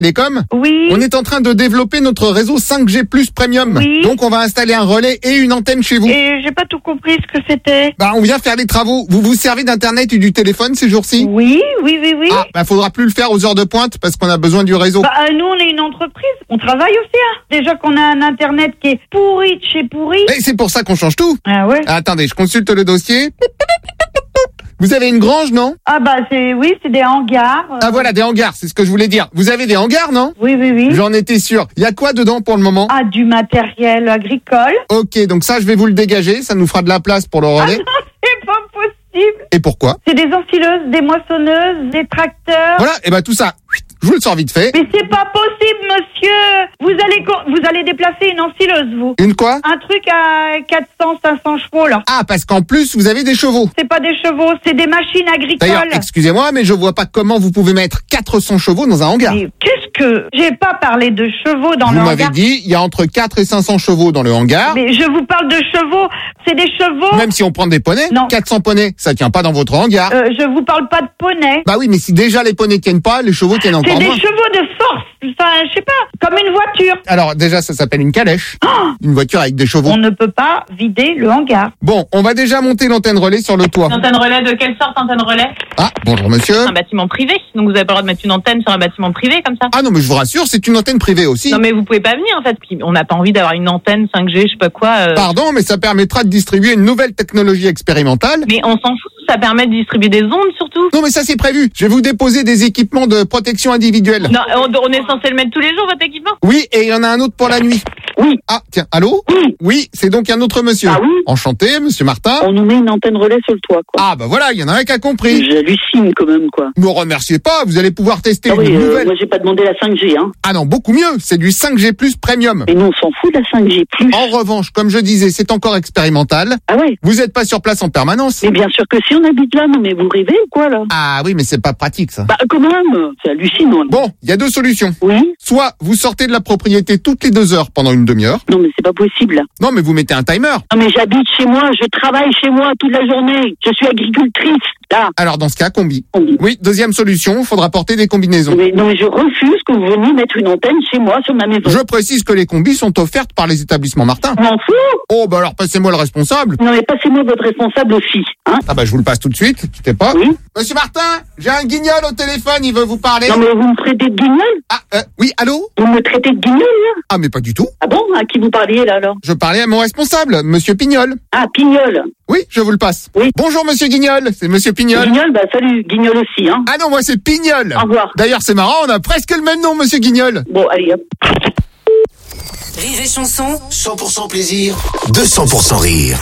Télécom. Oui. On est en train de développer notre réseau 5G Plus Premium. Oui. Donc on va installer un relais et une antenne chez vous. Et j'ai pas tout compris ce que c'était. Bah on vient faire les travaux. Vous vous servez d'internet et du téléphone ces jours-ci? Oui. Ah, bah faudra plus le faire aux heures de pointe parce qu'on a besoin du réseau. Bah, nous, on est une entreprise. On travaille aussi, hein. Déjà qu'on a un internet qui est pourri de chez pourri. Et c'est pour ça qu'on change tout. Ah ouais. Attendez, je consulte le dossier. Vous avez une grange, non? Ah bah c'est des hangars. Ah voilà, des hangars, c'est ce que je voulais dire. Vous avez des hangars, non? Oui. J'en étais sûr. Il y a quoi dedans pour le moment? Ah, du matériel agricole. Ok, donc ça, je vais vous le dégager. Ça nous fera de la place pour le relais. Ah non, c'est pas possible. Et pourquoi? C'est des enfileuses, des moissonneuses, des tracteurs. Voilà, et bah tout ça, je vous le sors vite fait. Mais c'est pas possible, monsieur. Vous allez déplacer une enfileuse, vous. Une quoi? Un truc à 400, 500 chevaux, là. Ah, parce qu'en plus, vous avez des chevaux. C'est pas des chevaux, c'est des machines D'ailleurs, agricoles. excusez-moi, mais je vois pas comment vous pouvez mettre 400 chevaux dans un hangar. Mais qu'est-ce que... J'ai pas parlé de chevaux dans Vous le m'avez hangar. dit, il y a entre 4 et 500 chevaux dans le hangar. Mais je vous parle de chevaux. C'est des chevaux. Même si on prend des poneys, Non. 400 poneys, ça tient pas dans votre hangar. Je vous parle pas de poney. Bah oui, mais si déjà les poneys tiennent pas, les chevaux tiennent C'est encore des moins. chevaux de force. Enfin, je sais pas, comme une voiture. Alors déjà, ça s'appelle une calèche. Une voiture avec des chevaux. On ne peut pas vider le hangar. Bon, on va déjà monter l'antenne relais sur le toit. Antenne relais de quelle sorte, antenne relais? Ah, bonjour monsieur. Un bâtiment privé. Donc vous avez pas le droit de mettre une antenne sur un bâtiment privé comme ça. Ah non, mais je vous rassure, c'est une antenne privée aussi. Non mais vous pouvez pas venir en fait. Puis on n'a pas envie d'avoir une antenne 5G, je sais pas quoi. Pardon, mais ça permettra de distribuer une nouvelle technologie expérimentale. Mais on s'en fout. Ça permet de distribuer des ondes surtout. Non, mais ça c'est prévu. Je vais vous déposer des équipements de protection individuelle. Non, on est censé le mettre tous les jours votre équipement. Oui, et il y en a un autre pour la nuit. Oui. Ah, tiens, allô? Oui, c'est donc un autre monsieur. Ah oui? Enchanté, monsieur Martin. On nous met une antenne relais sur le toit, quoi. Ah, bah voilà, il y en a un qui a compris. J'hallucine quand même, quoi. Ne remerciez pas, vous allez pouvoir tester Ah oui, une nouvelle. moi j'ai pas demandé la 5G, hein. Ah non, beaucoup mieux, c'est du 5G Plus Premium. Et nous on s'en fout de la 5G plus. En revanche, comme je disais, c'est encore expérimental. Ah ouais. Vous n'êtes pas sur place en permanence. Mais bien sûr que si on habite là, non mais vous rêvez ou quoi là? Ah oui, mais c'est pas pratique ça. Bah quand même, c'est hallucinant. Bon, il y a deux solutions. Oui. Soit vous sortez de la propriété toutes les 2 heures pendant une demi-heure. Non mais c'est pas possible là. Non, mais vous mettez un timer. Non mais j'habite chez moi, je travaille chez moi toute la journée. Je suis agricultrice, là. Alors dans ce cas, combi. Combi. Oui, deuxième solution, il faudra porter des combinaisons. Mais, non mais je refuse que vous veniez mettre une antenne chez moi sur ma maison. Je précise que les combis sont offertes par les établissements Martin. Je m'en fous. Oh, bah alors passez-moi le responsable. Non mais passez-moi votre responsable aussi, hein. Ah bah je vous le passe tout de suite, quittez pas. Oui. Monsieur Martin, j'ai un guignol au téléphone, il veut vous parler. Non mais vous me traitez de guignol? Ah, oui, allô? Vous me traitez de guignol là? Ah mais pas du tout. Ah bon? À qui vous parliez là alors? Je parlais à mon responsable, monsieur Pignol. Ah, Pignol. Oui, je vous le passe. Oui. Bonjour monsieur Guignol, c'est monsieur Pignol. Guignol, bah salut, Guignol aussi, hein. Ah non, moi c'est Pignol. Au revoir. D'ailleurs c'est marrant, on a presque le même nom, monsieur Guignol. Bon, allez hop. Rire et chanson, 100% plaisir, 200% rire.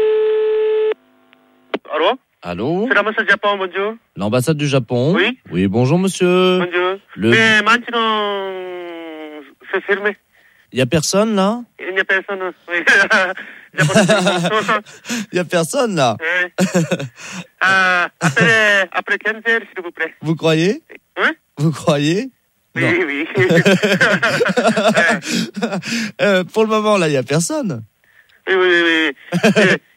Allô? Allô? C'est l'ambassade du Japon, bonjour. L'ambassade du Japon? Oui. Oui, bonjour monsieur. Bonjour. Le- Mais maintenant, c'est fermé. Il y a personne là? Il n'y a personne. Oui. Il n'y a pas de Il y a personne là? Oui. Après 15 heures, s'il vous plaît. Vous croyez? Hein? Vous croyez? Oui, Non. oui. Pour le moment là, il y a personne. Oui, oui, oui.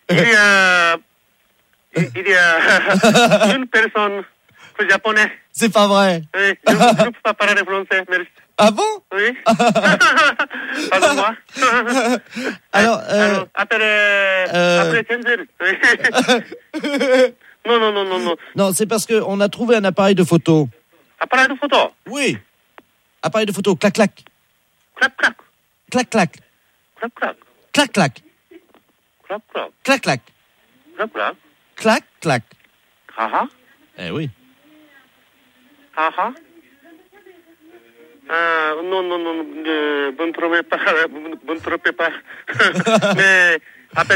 Il y a une personne japonaise. C'est pas vrai. Oui, je ne peux pas parler français, merci. Ah bon? Oui. Pardon-moi. Alors, Alors, après 15 heures. Oui. Non. non, c'est parce que on a trouvé un appareil de photo. Appareil de photo. Oui. Appareil de photo. Clac clac. Clac, clac. Clac clac. Clac, clac. Clac clac. Clac, clac. Clac clac. Clac, clac. Clac clac. Ah ah. Eh oui. Ah ah. Non, vous ne trompez pas. Mais après,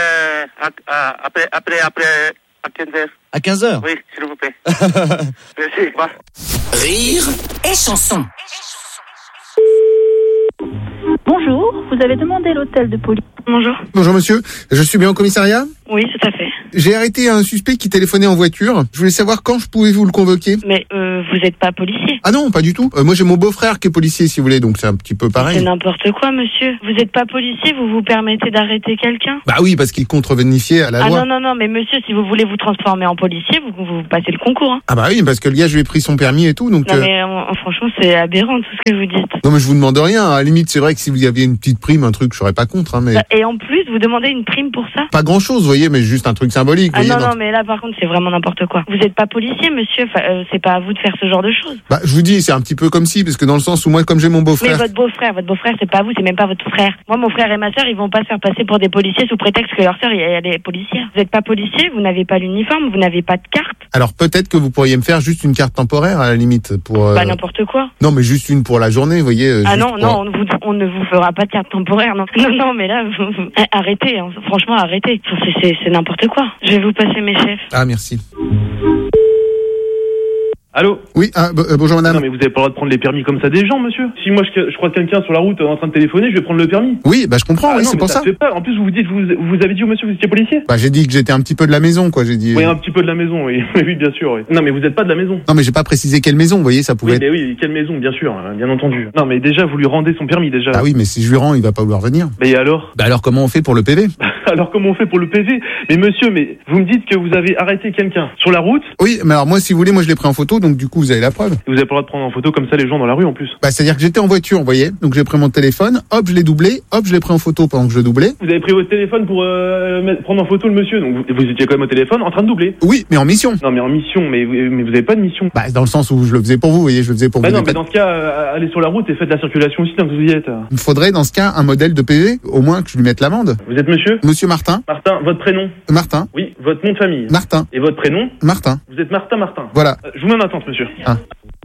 à 15 heures. À 15h. Oui, s'il vous plaît. Merci. Au revoir. rire et chanson. Bonjour, vous avez demandé l'hôtel de police. Bonjour. Bonjour monsieur, je suis bien au commissariat? Oui, tout à fait. J'ai arrêté un suspect qui téléphonait en voiture. Je voulais savoir quand je pouvais vous le convoquer. Mais vous êtes pas policier. Ah non, pas du tout. Moi j'ai mon beau-frère qui est policier si vous voulez, donc c'est un petit peu pareil. C'est n'importe quoi, monsieur. Vous êtes pas policier, vous vous permettez d'arrêter quelqu'un? Bah oui, parce qu'il contrevenifiait à la loi. Non, mais monsieur, si vous voulez vous transformer en policier, vous passez le concours. Hein. Ah bah oui, parce que le gars, je lui ai pris son permis et tout, donc... Non mais franchement, c'est aberrant tout ce que vous dites. Non mais je vous demande rien, à la limite, c'est vrai que si vous aviez une petite prime, un truc, je serais pas contre, hein, mais... Et en plus, vous demandez une prime pour ça? Pas grand-chose, vous voyez, mais juste un truc symbolique. Ah voyez, non, mais là, par contre, c'est vraiment n'importe quoi. Vous êtes pas policier, monsieur, c'est pas à vous de faire ce genre de choses. Bah, je vous dis, c'est un petit peu comme si, parce que dans le sens où moi, comme j'ai mon Mais beau-frère... votre beau-frère, c'est pas vous, c'est même pas votre frère. Moi, mon frère et ma sœur, ils vont pas se faire passer pour des policiers sous prétexte que leur sœur, elle est policière. Vous êtes pas policier, vous n'avez pas l'uniforme, vous n'avez pas de carte. Alors peut-être que vous pourriez me faire juste une carte temporaire, à la limite, pour... Bah, n'importe quoi. Non, mais juste une pour la journée, vous voyez. Ah juste non, on ne vous fera pas de carte temporaire, non. Non, mais là, arrêtez, hein. Franchement, arrêtez. C'est n'importe quoi. Je vais vous passer mes chefs. Ah, merci. Allô? Oui, bonjour madame. Non, mais vous avez pas le droit de prendre les permis comme ça des gens, monsieur. Si moi je croise quelqu'un sur la route en train de téléphoner, je vais prendre le permis. Oui, bah je comprends, oui, non, c'est mais pour ça. se fait pas. En plus, vous avez dit au monsieur que vous étiez policier? Bah j'ai dit que j'étais un petit peu de la maison, quoi, j'ai dit... Oui, un petit peu de la maison, oui. Oui, bien sûr, oui. Non, mais vous êtes pas de la maison. Non, mais j'ai pas précisé quelle maison, vous voyez, ça pouvait Oui, être... mais oui, quelle maison, bien sûr, bien entendu. Non, mais déjà, vous lui rendez son permis, déjà. Ah oui, mais si je lui rends, il va pas vouloir venir. Mais alors? Bah alors comment on fait pour le PV? Alors comment on fait pour le PV? Mais monsieur, mais vous me dites que vous avez arrêté quelqu'un sur la route? Oui, mais alors moi, si vous voulez, moi je l'ai pris en photo, donc du coup, vous avez la preuve. Vous avez pas le droit de prendre en photo comme ça les gens dans la rue, en plus. Bah c'est-à-dire que j'étais en voiture, vous voyez, donc j'ai pris mon téléphone, hop, je l'ai doublé, hop, je l'ai pris en photo pendant que je le doublais. Vous avez pris votre téléphone pour prendre en photo le monsieur, donc vous étiez quand même au téléphone en train de doubler. Oui, mais en mission. Non, mais en mission, mais vous avez pas de mission. Bah dans le sens où je le faisais pour vous, vous voyez, je le faisais pour vous. Non, mais dans ce cas, allez sur la route et faites la circulation aussi tant que vous y êtes. Il me faudrait dans ce cas un modèle de PV, au moins que je lui mette l'amende. Vous êtes monsieur? Monsieur Martin. Martin, votre prénom? Martin. Oui, votre nom de famille? Martin. Et votre prénom? Martin. Vous êtes Martin. Voilà. Je vous mets en attente, monsieur. Ah.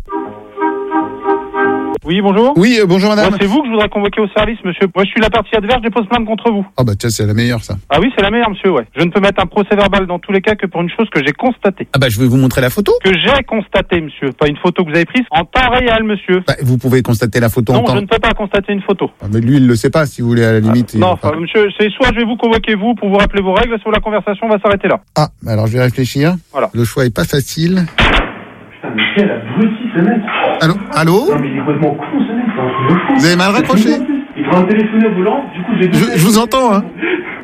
Oui, bonjour. Oui, bonjour madame. Moi, c'est vous que je voudrais convoquer au service, monsieur. Moi, je suis la partie adverse, je dépose plainte contre vous. Ah bah tiens, c'est la meilleure ça. Ah oui, c'est la meilleure, monsieur, ouais. Je ne peux mettre un procès verbal dans tous les cas que pour une chose que j'ai constatée. Ah bah je vais vous montrer la photo. Que j'ai constatée, monsieur. Pas une photo que vous avez prise en temps réel, monsieur. Bah, vous pouvez constater la photo en Non, temps. je ne peux pas constater une photo. Ah, mais lui, il le sait pas, si vous voulez, à la limite. Non, enfin, monsieur, c'est soit je vais vous convoquer vous pour vous rappeler vos règles, soit la conversation va s'arrêter là. Ah, alors je vais réfléchir. Voilà. Le choix est pas facile. Putain, mais quel abruti ce mec! Allô? Non, mais il est complètement con ce mec, c'est un truc de fou. Vous avez mal raccroché? Il prend un téléphone au volant, du coup j'ai... Je vous entends, hein.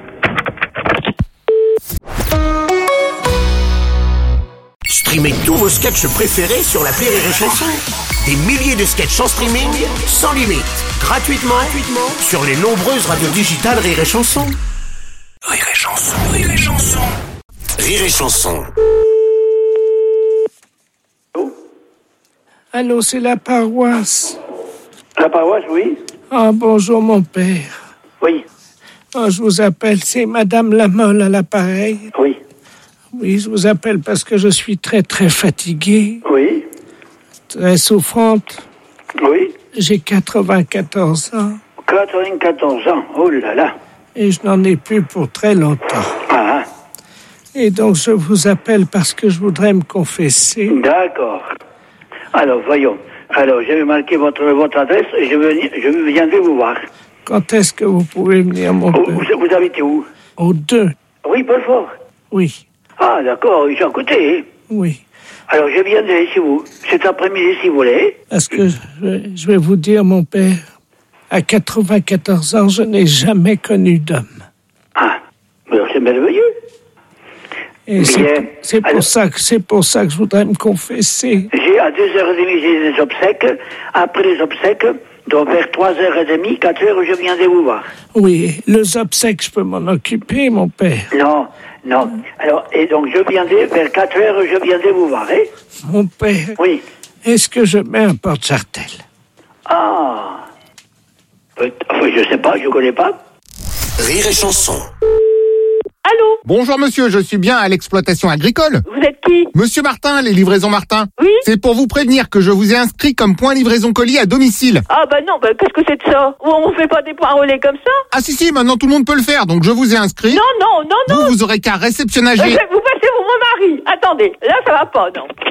Streamez tous vos sketchs préférés sur l'appli Rire et Chanson. Des milliers de sketchs en streaming, sans limite, gratuitement sur les nombreuses radios digitales Rire et Chanson. Rire et Chanson. Rire et Chanson. Allô, c'est la paroisse. La paroisse, oui. Ah, bonjour, mon père. Oui. Ah, je vous appelle, c'est Madame Lamolle à l'appareil. Oui. Oui, je vous appelle parce que je suis très, très fatiguée. Oui. Très souffrante. Oui. J'ai 94 ans. 94 ans, oh là là. Et je n'en ai plus pour très longtemps. Ah. Et donc, je vous appelle parce que je voudrais me confesser. D'accord. Alors, voyons. Alors, je vais marquer votre adresse et je viendrai vous voir. Quand est-ce que vous pouvez venir, mon père? Vous habitez où? Au 2. Oui, Belfort. Oui. Ah, d'accord, ils sont à côté. Oui. Alors, je viendrai chez vous cet après-midi, si vous voulez. Parce que je vais vous dire, mon père, à 94 ans, je n'ai jamais connu d'homme. Ah, alors c'est merveilleux. Et c'est pour ça que je voudrais me confesser. J'ai à 2h30, j'ai des obsèques. Après les obsèques, donc vers 3h30, 4h, je viendrai vous voir. Oui, les obsèques, je peux m'en occuper, mon père. Non. Alors, et donc je viendrai vers 4h, je viendrai vous voir, hein? Mon père. Oui. Est-ce que je mets un porte-jartel? Ah. Je sais pas, je connais pas. Rire et Chanson. Allô? Bonjour monsieur, je suis bien à l'exploitation agricole. Vous êtes qui? Monsieur Martin, les livraisons Martin. Oui? C'est pour vous prévenir que je vous ai inscrit comme point livraison colis à domicile. Ah bah non, qu'est-ce que c'est de ça? On fait pas des points relais comme ça? Ah si, maintenant tout le monde peut le faire, donc je vous ai inscrit. Non. Vous aurez qu'à réceptionnager. Vous passez pour mon mari. Attendez, là ça va pas, non.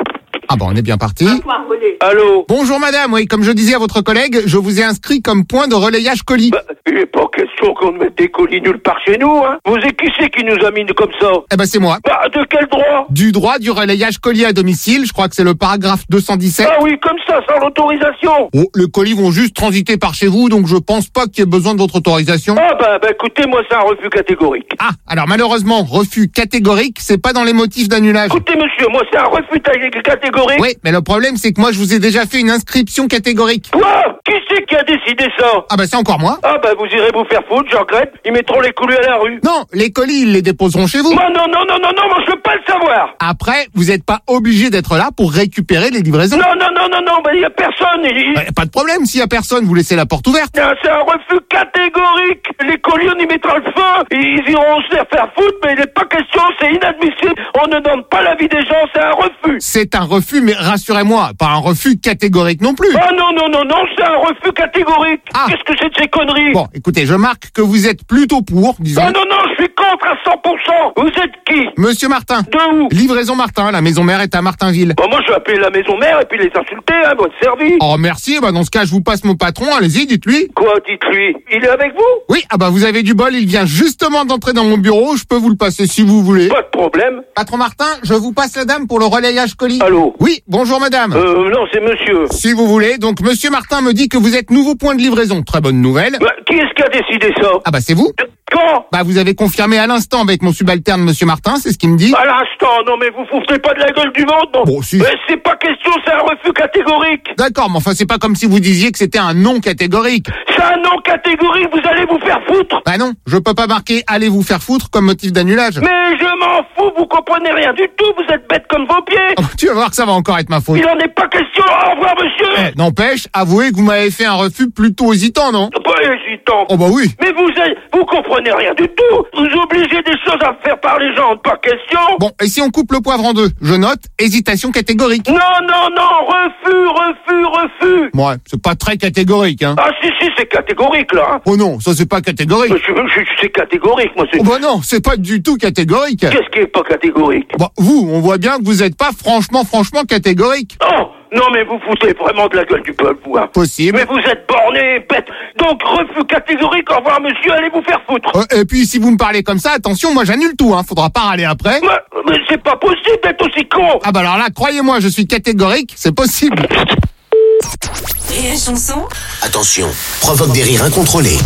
Ah bon, on est bien parti. Allô? Bonjour madame, oui, comme je disais à votre collègue, je vous ai inscrit comme point de relayage colis. Bah, il n'est pas question qu'on mette des colis nulle part chez nous, hein. Vous et qui c'est qui nous a mis comme ça? Eh ben c'est moi. Bah, de quel droit? Du droit du relayage colis à domicile, je crois que c'est le paragraphe 217. Ah oui, comme ça, sans l'autorisation. Oh, les colis vont juste transiter par chez vous, donc je pense pas qu'il y ait besoin de votre autorisation. Ah bah écoutez, moi c'est un refus catégorique. Ah, alors malheureusement, refus catégorique, c'est pas dans les motifs d'annulage. Écoutez monsieur, moi c'est un refus catégorique. Oui, mais le problème c'est que moi je vous ai déjà fait une inscription catégorique. Quoi? Qui c'est qui a décidé ça? Ah bah c'est encore moi. Ah bah vous irez vous faire foutre, je regrette. Ils mettront les colis à la rue. Non, les colis ils les déposeront chez vous. Non, moi je veux pas le savoir. Après, vous êtes pas obligé d'être là pour récupérer les livraisons. Non, bah il y a personne. Pas de problème, s'il y a personne, vous laissez la porte ouverte. C'est un refus catégorique. Les colis, on y mettra le feu. Ils iront se faire foutre, mais il n'est pas question, c'est inadmissible. On ne donne pas l'avis des gens, c'est un refus. C'est un refus, mais rassurez-moi, pas un refus catégorique non plus. Ah non, c'est un refus catégorique. Ah. Qu'est-ce que c'est de ces conneries? Bon, écoutez, je marque que vous êtes plutôt pour, disons. Ah non, je suis contre à 100%. Vous êtes qui? Monsieur Martin. De où? Livraison Martin, la maison mère est à Martinville. Bon, moi je vais appeler la maison mère et puis les insulter, hein, votre service. Oh merci, bah dans ce cas je vous passe mon patron, allez-y, dites-lui. Quoi, dites-lui? Il est avec vous? Oui, ah bah vous avez du bol, il vient justement d'entrer dans mon bureau, je peux vous le passer si vous voulez. Pas de problème. Patron Martin, je vous passe la dame pour le relayage colis. Allô? Oui, bonjour madame. Non, c'est monsieur. Si vous voulez, donc monsieur Martin me dit que vous êtes nouveau point de livraison, très bonne nouvelle. Bah, qui est-ce qui a décidé ça? Ah bah c'est vous. Quand? Bah vous avez confirmé à l'instant avec mon subalterne monsieur Martin, c'est ce qu'il me dit. À l'instant, non mais vous foutez pas de la gueule du monde, non? Bon, si. Mais c'est pas question, c'est un refus catégorique. D'accord, mais enfin c'est pas comme si vous disiez que c'était un non catégorique. C'est un non catégorique, vous allez vous faire foutre. Bah non, je peux pas marquer allez vous faire foutre comme motif d'annulage. Mais je m'en fous, vous comprenez rien du tout, vous êtes bête comme vos pieds. Oh, tu vas voir que ça va encore être ma faute. Il en est pas question, au revoir monsieur. N'empêche, avouez que vous m'avez fait un refus plutôt hésitant, non? Pas hésitant. Oh bah oui. Mais vous comprenez rien du tout. Vous obligez des choses à faire par les gens, pas question. Bon, et si on coupe le poivre en deux? Je note hésitation catégorique. Non, refus. Ouais, c'est pas très catégorique, hein. Ah si, c'est catégorique là. Hein. Oh non, ça c'est pas catégorique. C'est catégorique, moi c'est... Oh bah non, c'est pas du tout catégorique. Qu'est-ce qui est pas catégorique? Bon, vous, on voit bien que vous êtes pas franchement catégorique. Oh non mais vous foutez vraiment de la gueule du peuple, vous. Hein. Possible. Mais vous êtes borné, bête. Donc refus catégorique, au revoir monsieur, allez vous faire foutre. Et puis si vous me parlez comme ça, attention, moi j'annule tout, hein. Faudra pas râler après. Mais c'est pas possible d'être aussi con. Ah bah alors là, croyez-moi, je suis catégorique, c'est possible. Rire et chanson. Attention, provoque des rires incontrôlés.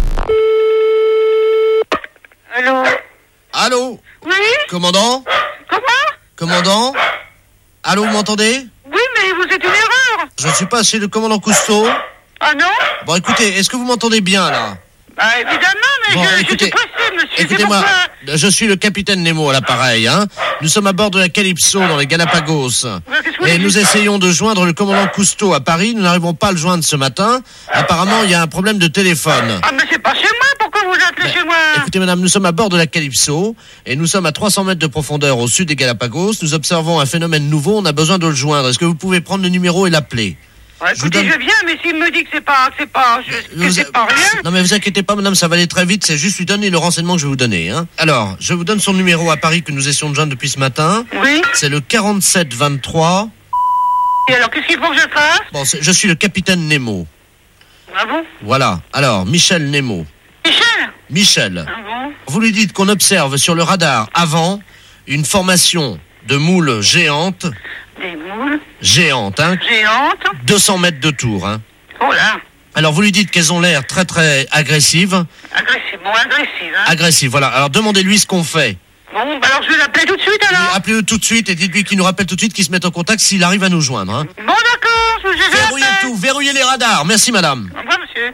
Allô? Oui? Commandant? Comment? Commandant? Allô, vous m'entendez? Oui, mais vous êtes une erreur. Je ne suis pas chez le commandant Cousteau. Ah non? Bon, écoutez, est-ce que vous m'entendez bien, là? Bah évidemment, mais Bon, je écoutez, suis pressé, monsieur. Écoutez-moi, je suis le capitaine Nemo à l'appareil, hein. Nous sommes à bord de la Calypso dans les Galapagos. Et nous essayons de joindre le commandant Cousteau à Paris. Nous n'arrivons pas à le joindre ce matin. Apparemment, il y a un problème de téléphone. Ah, mais c'est pas chez moi, pourquoi vous appelez chez moi? Écoutez, madame, nous sommes à bord de la Calypso et nous sommes à 300 mètres de profondeur au sud des Galapagos. Nous observons un phénomène nouveau, on a besoin de le joindre. Est-ce que vous pouvez prendre le numéro et l'appeler? Ouais, écoutez, je viens, mais s'il me dit que c'est pas rien. Non mais vous inquiétez pas, madame, ça va aller très vite, c'est juste lui donner le renseignement que je vais vous donner, hein. Alors, je vous donne son numéro à Paris que nous essayons de joindre depuis ce matin. Oui. C'est le 4723. Et alors, qu'est-ce qu'il faut que je fasse? Bon, je suis le capitaine Nemo. Ah bon? Voilà. Alors, Michel Nemo. Michel. Ah bon? Vous lui dites qu'on observe sur le radar avant une formation de moules géantes. Des moules? Géantes, hein. Géantes? 200 mètres de tour, hein. Oh là. Alors, vous lui dites qu'elles ont l'air très très agressives. Agressive, hein. Agressives, voilà. Alors, demandez-lui ce qu'on fait. Bon, bah alors je vais l'appeler tout de suite alors. Appelez-le tout de suite et dites-lui qu'il nous rappelle tout de suite, qu'il se mette en contact s'il arrive à nous joindre, hein. Bon d'accord, je vais verrouillez tout, verrouillez les radars. Merci madame. Au revoir monsieur.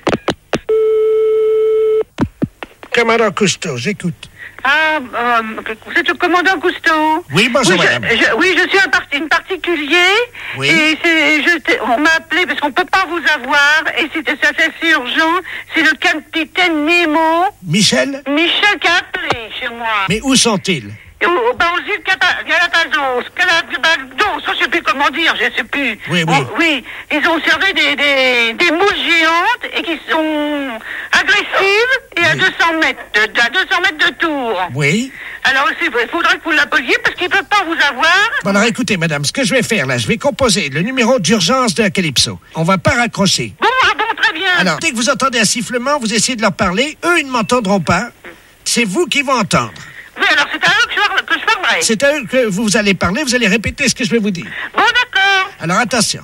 Commandant Cousteau, j'écoute. Ah, vous êtes le commandant Cousteau? Oui, bonjour, madame. Oui, je suis un particulier. Oui. Et on m'a appelé parce qu'on peut pas vous avoir. Et c'est assez urgent. C'est le capitaine Nemo. Michel? Michel qui a appelé chez moi. Mais où sont-ils? Aux îles Galapagos, je sais plus comment dire, je sais plus. Oui. Oui, ils ont observé des moules géantes et qui sont agressées. agressive et à 200 mètres de tour. Oui. Alors, il faudrait que vous l'appeliez parce qu'ils ne peuvent pas vous avoir. Bon, alors écoutez, madame, ce que je vais faire là, je vais composer le numéro d'urgence de la Calypso. On va pas raccrocher. Bon, très bien. Alors, dès que vous entendez un sifflement, vous essayez de leur parler. Eux, ils ne m'entendront pas. C'est vous qui vont entendre. Oui, alors c'est à eux que je parlerai. C'est à eux que vous allez parler, vous allez répéter ce que je vais vous dire. Bon, d'accord. Alors, attention.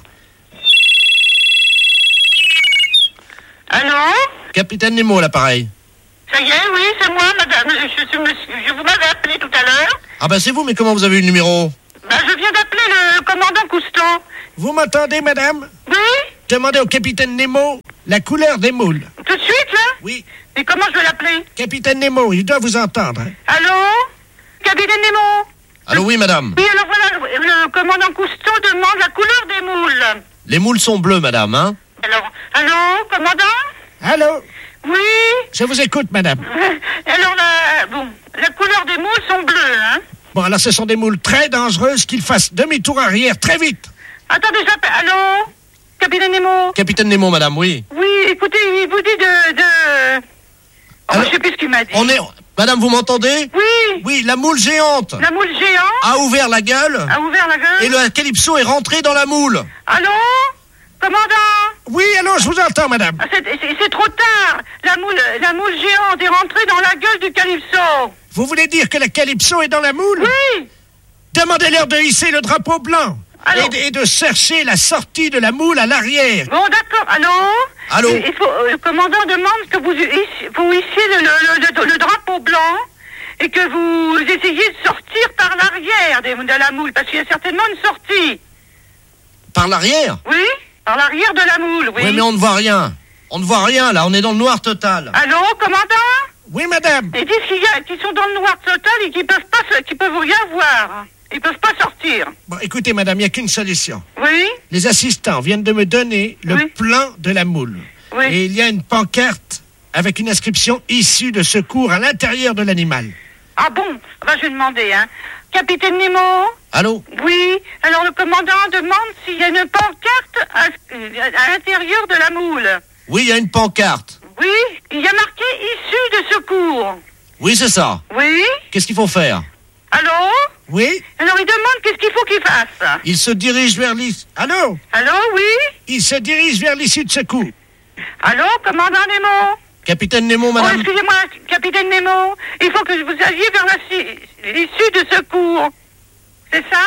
Allô? Capitaine Nemo, l'appareil. Ça y est, oui, c'est moi, madame. Je vous m'avais appelé tout à l'heure. Ah ben c'est vous, mais comment vous avez eu le numéro? Je viens d'appeler le commandant Cousteau. Vous m'entendez, madame? Oui? Demandez au capitaine Nemo la couleur des moules. Tout de suite, là? Oui. Et comment je vais l'appeler? Capitaine Nemo, il doit vous entendre. Hein. Allô? Capitaine Nemo? Allô, oui, madame. Oui, alors voilà, le commandant Cousteau demande la couleur des moules. Les moules sont bleues, madame, hein? Alors, allô, commandant? Allô? Oui? Je vous écoute, madame. Alors, la couleur des moules sont bleues, hein? Bon, alors ce sont des moules très dangereuses qu'ils fassent demi-tour arrière très vite. Attendez, j'appelle. Allô? Capitaine Nemo? Capitaine Nemo, madame, oui. Oui, écoutez, il vous dit je sais plus ce qu'il m'a dit. Madame, vous m'entendez? Oui. Oui, la moule géante. La moule géante? A ouvert la gueule. A ouvert la gueule? Et le Calypso est rentré dans la moule. Allô? Commandant? Oui, allô, je vous entends, madame. C'est trop tard. La moule géante est rentrée dans la gueule du Calypso. Vous voulez dire que la Calypso est dans la moule? Oui. Demandez-leur de hisser le drapeau blanc. Et de chercher la sortie de la moule à l'arrière. Bon, d'accord. Allô? Allô? Le commandant demande que vous hissiez le drapeau blanc et que vous essayiez de sortir par l'arrière de la moule, parce qu'il y a certainement une sortie. Par l'arrière? Oui, par l'arrière de la moule, oui. Oui, mais on ne voit rien. On ne voit rien, là. On est dans le noir total. Allô, commandant? Oui, madame. Ils disent qu'ils sont dans le noir total et qu'ils peuvent rien voir. Ils peuvent pas sortir. Bon, écoutez, madame, il n'y a qu'une solution. Oui? Les assistants viennent de me donner le plan de la moule. Oui. Et il y a une pancarte avec une inscription issue de secours à l'intérieur de l'animal. Ah bon? Je vais demander, hein. Capitaine Nemo? Allô? Oui. Alors le commandant demande s'il y a une pancarte à l'intérieur de la moule. Oui, il y a une pancarte. Oui. Il y a marqué issue de secours. Oui, c'est ça. Oui. Qu'est-ce qu'il faut faire? Allô? Oui. Alors il demande qu'est-ce qu'il faut qu'il fasse. Il se dirige vers l'issue. Allô? Allô, oui? Il se dirige vers l'issue de secours. Allô, commandant Nemo? Capitaine Nemo, madame. Oh, excusez-moi, capitaine Nemo. Il faut que vous alliez vers l'issue de secours. C'est ça?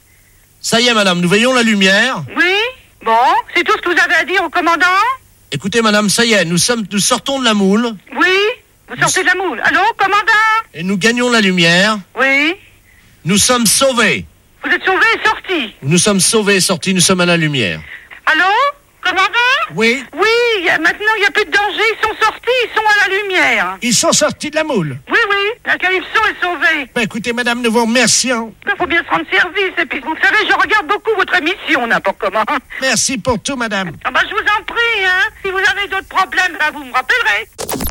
Ça y est, madame, nous voyons la lumière. Oui. Bon, c'est tout ce que vous avez à dire au commandant? Écoutez, madame, ça y est, nous sortons de la moule. Oui. Vous sortez de la moule. Allô, commandant? Et nous gagnons la lumière. Oui. Nous sommes sauvés. Vous êtes sauvés et sortis. Nous sommes sauvés et sortis, nous sommes à la lumière. Allô, commandant? Oui. Oui, maintenant il n'y a plus de danger, ils sont sortis, ils sont à la lumière. Ils sont sortis de la moule. Oui, oui, la Calypso est sauvée. Ben, écoutez, madame, nous vous remercions. Il faut bien se rendre service, et puis vous savez, je regarde beaucoup votre émission, n'importe comment. Merci pour tout, madame. Ah bah, je vous en prie, hein. Si vous avez d'autres problèmes, là, vous me rappellerez.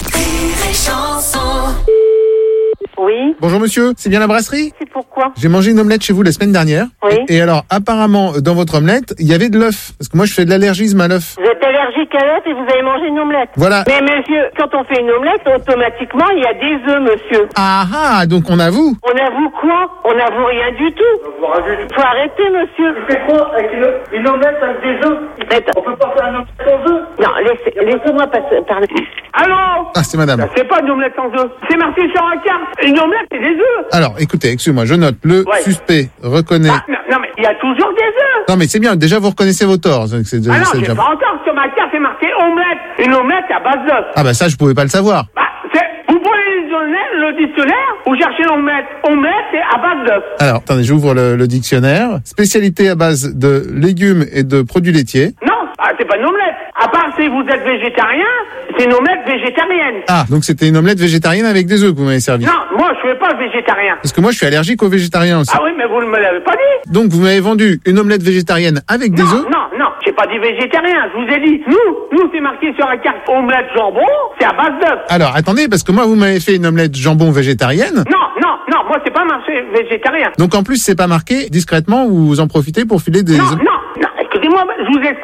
Oui. Bonjour monsieur, c'est bien la brasserie? C'est pourquoi? J'ai mangé une omelette chez vous la semaine dernière. Oui. Et alors, apparemment, dans votre omelette, il y avait de l'œuf. Parce que moi, je fais de l'allergisme à l'œuf. Vous êtes allergique à l'œuf et vous avez mangé une omelette. Voilà. Mais monsieur, quand on fait une omelette, automatiquement, il y a des œufs, monsieur. Ah, donc on avoue. On avoue quoi? On avoue rien du tout. Faut arrêter, monsieur. Tu fais quoi avec une omelette avec des œufs? On peut pas faire une omelette sans œufs? Non, laissez-moi parler. Allô? Ah, c'est madame. C'est pas une omelette sans œufs. C'est marqué sur la carte. Une omelette, c'est des œufs. Alors, écoutez, excusez-moi, je note. Le suspect reconnaît... Non, mais il y a toujours des œufs. Non, mais c'est bien. Déjà, vous reconnaissez vos torts. Non, j'ai pas encore. Sur ma carte, c'est marqué omelette. Une omelette à base d'œufs. Ah, bah ça, je pouvais pas le savoir. Vous prenez le dictionnaire, vous cherchez l'omelette. Omelette, c'est à base d'œufs. Alors, attendez, j'ouvre le dictionnaire. Spécialité à base de légumes et de produits laitiers. Non, c'est pas une omelette. À part si vous êtes végétarien, c'est une omelette végétarienne. Ah, donc c'était une omelette végétarienne avec des œufs que vous m'avez servi. Non, moi, je fais pas végétarien. Parce que moi, je suis allergique aux végétariens aussi. Ah oui, mais vous ne me l'avez pas dit. Donc, vous m'avez vendu une omelette végétarienne avec des œufs? Non, j'ai pas dit végétarien. Je vous ai dit, nous, c'est marqué sur la carte omelette jambon, c'est à base d'œufs. Alors, attendez, parce que moi, vous m'avez fait une omelette jambon végétarienne. Non, moi, c'est pas marqué végétarien. Donc, en plus, c'est pas marqué discrètement, vous en profitez pour filer des œufs. Non, écoutez-moi, je vous explique.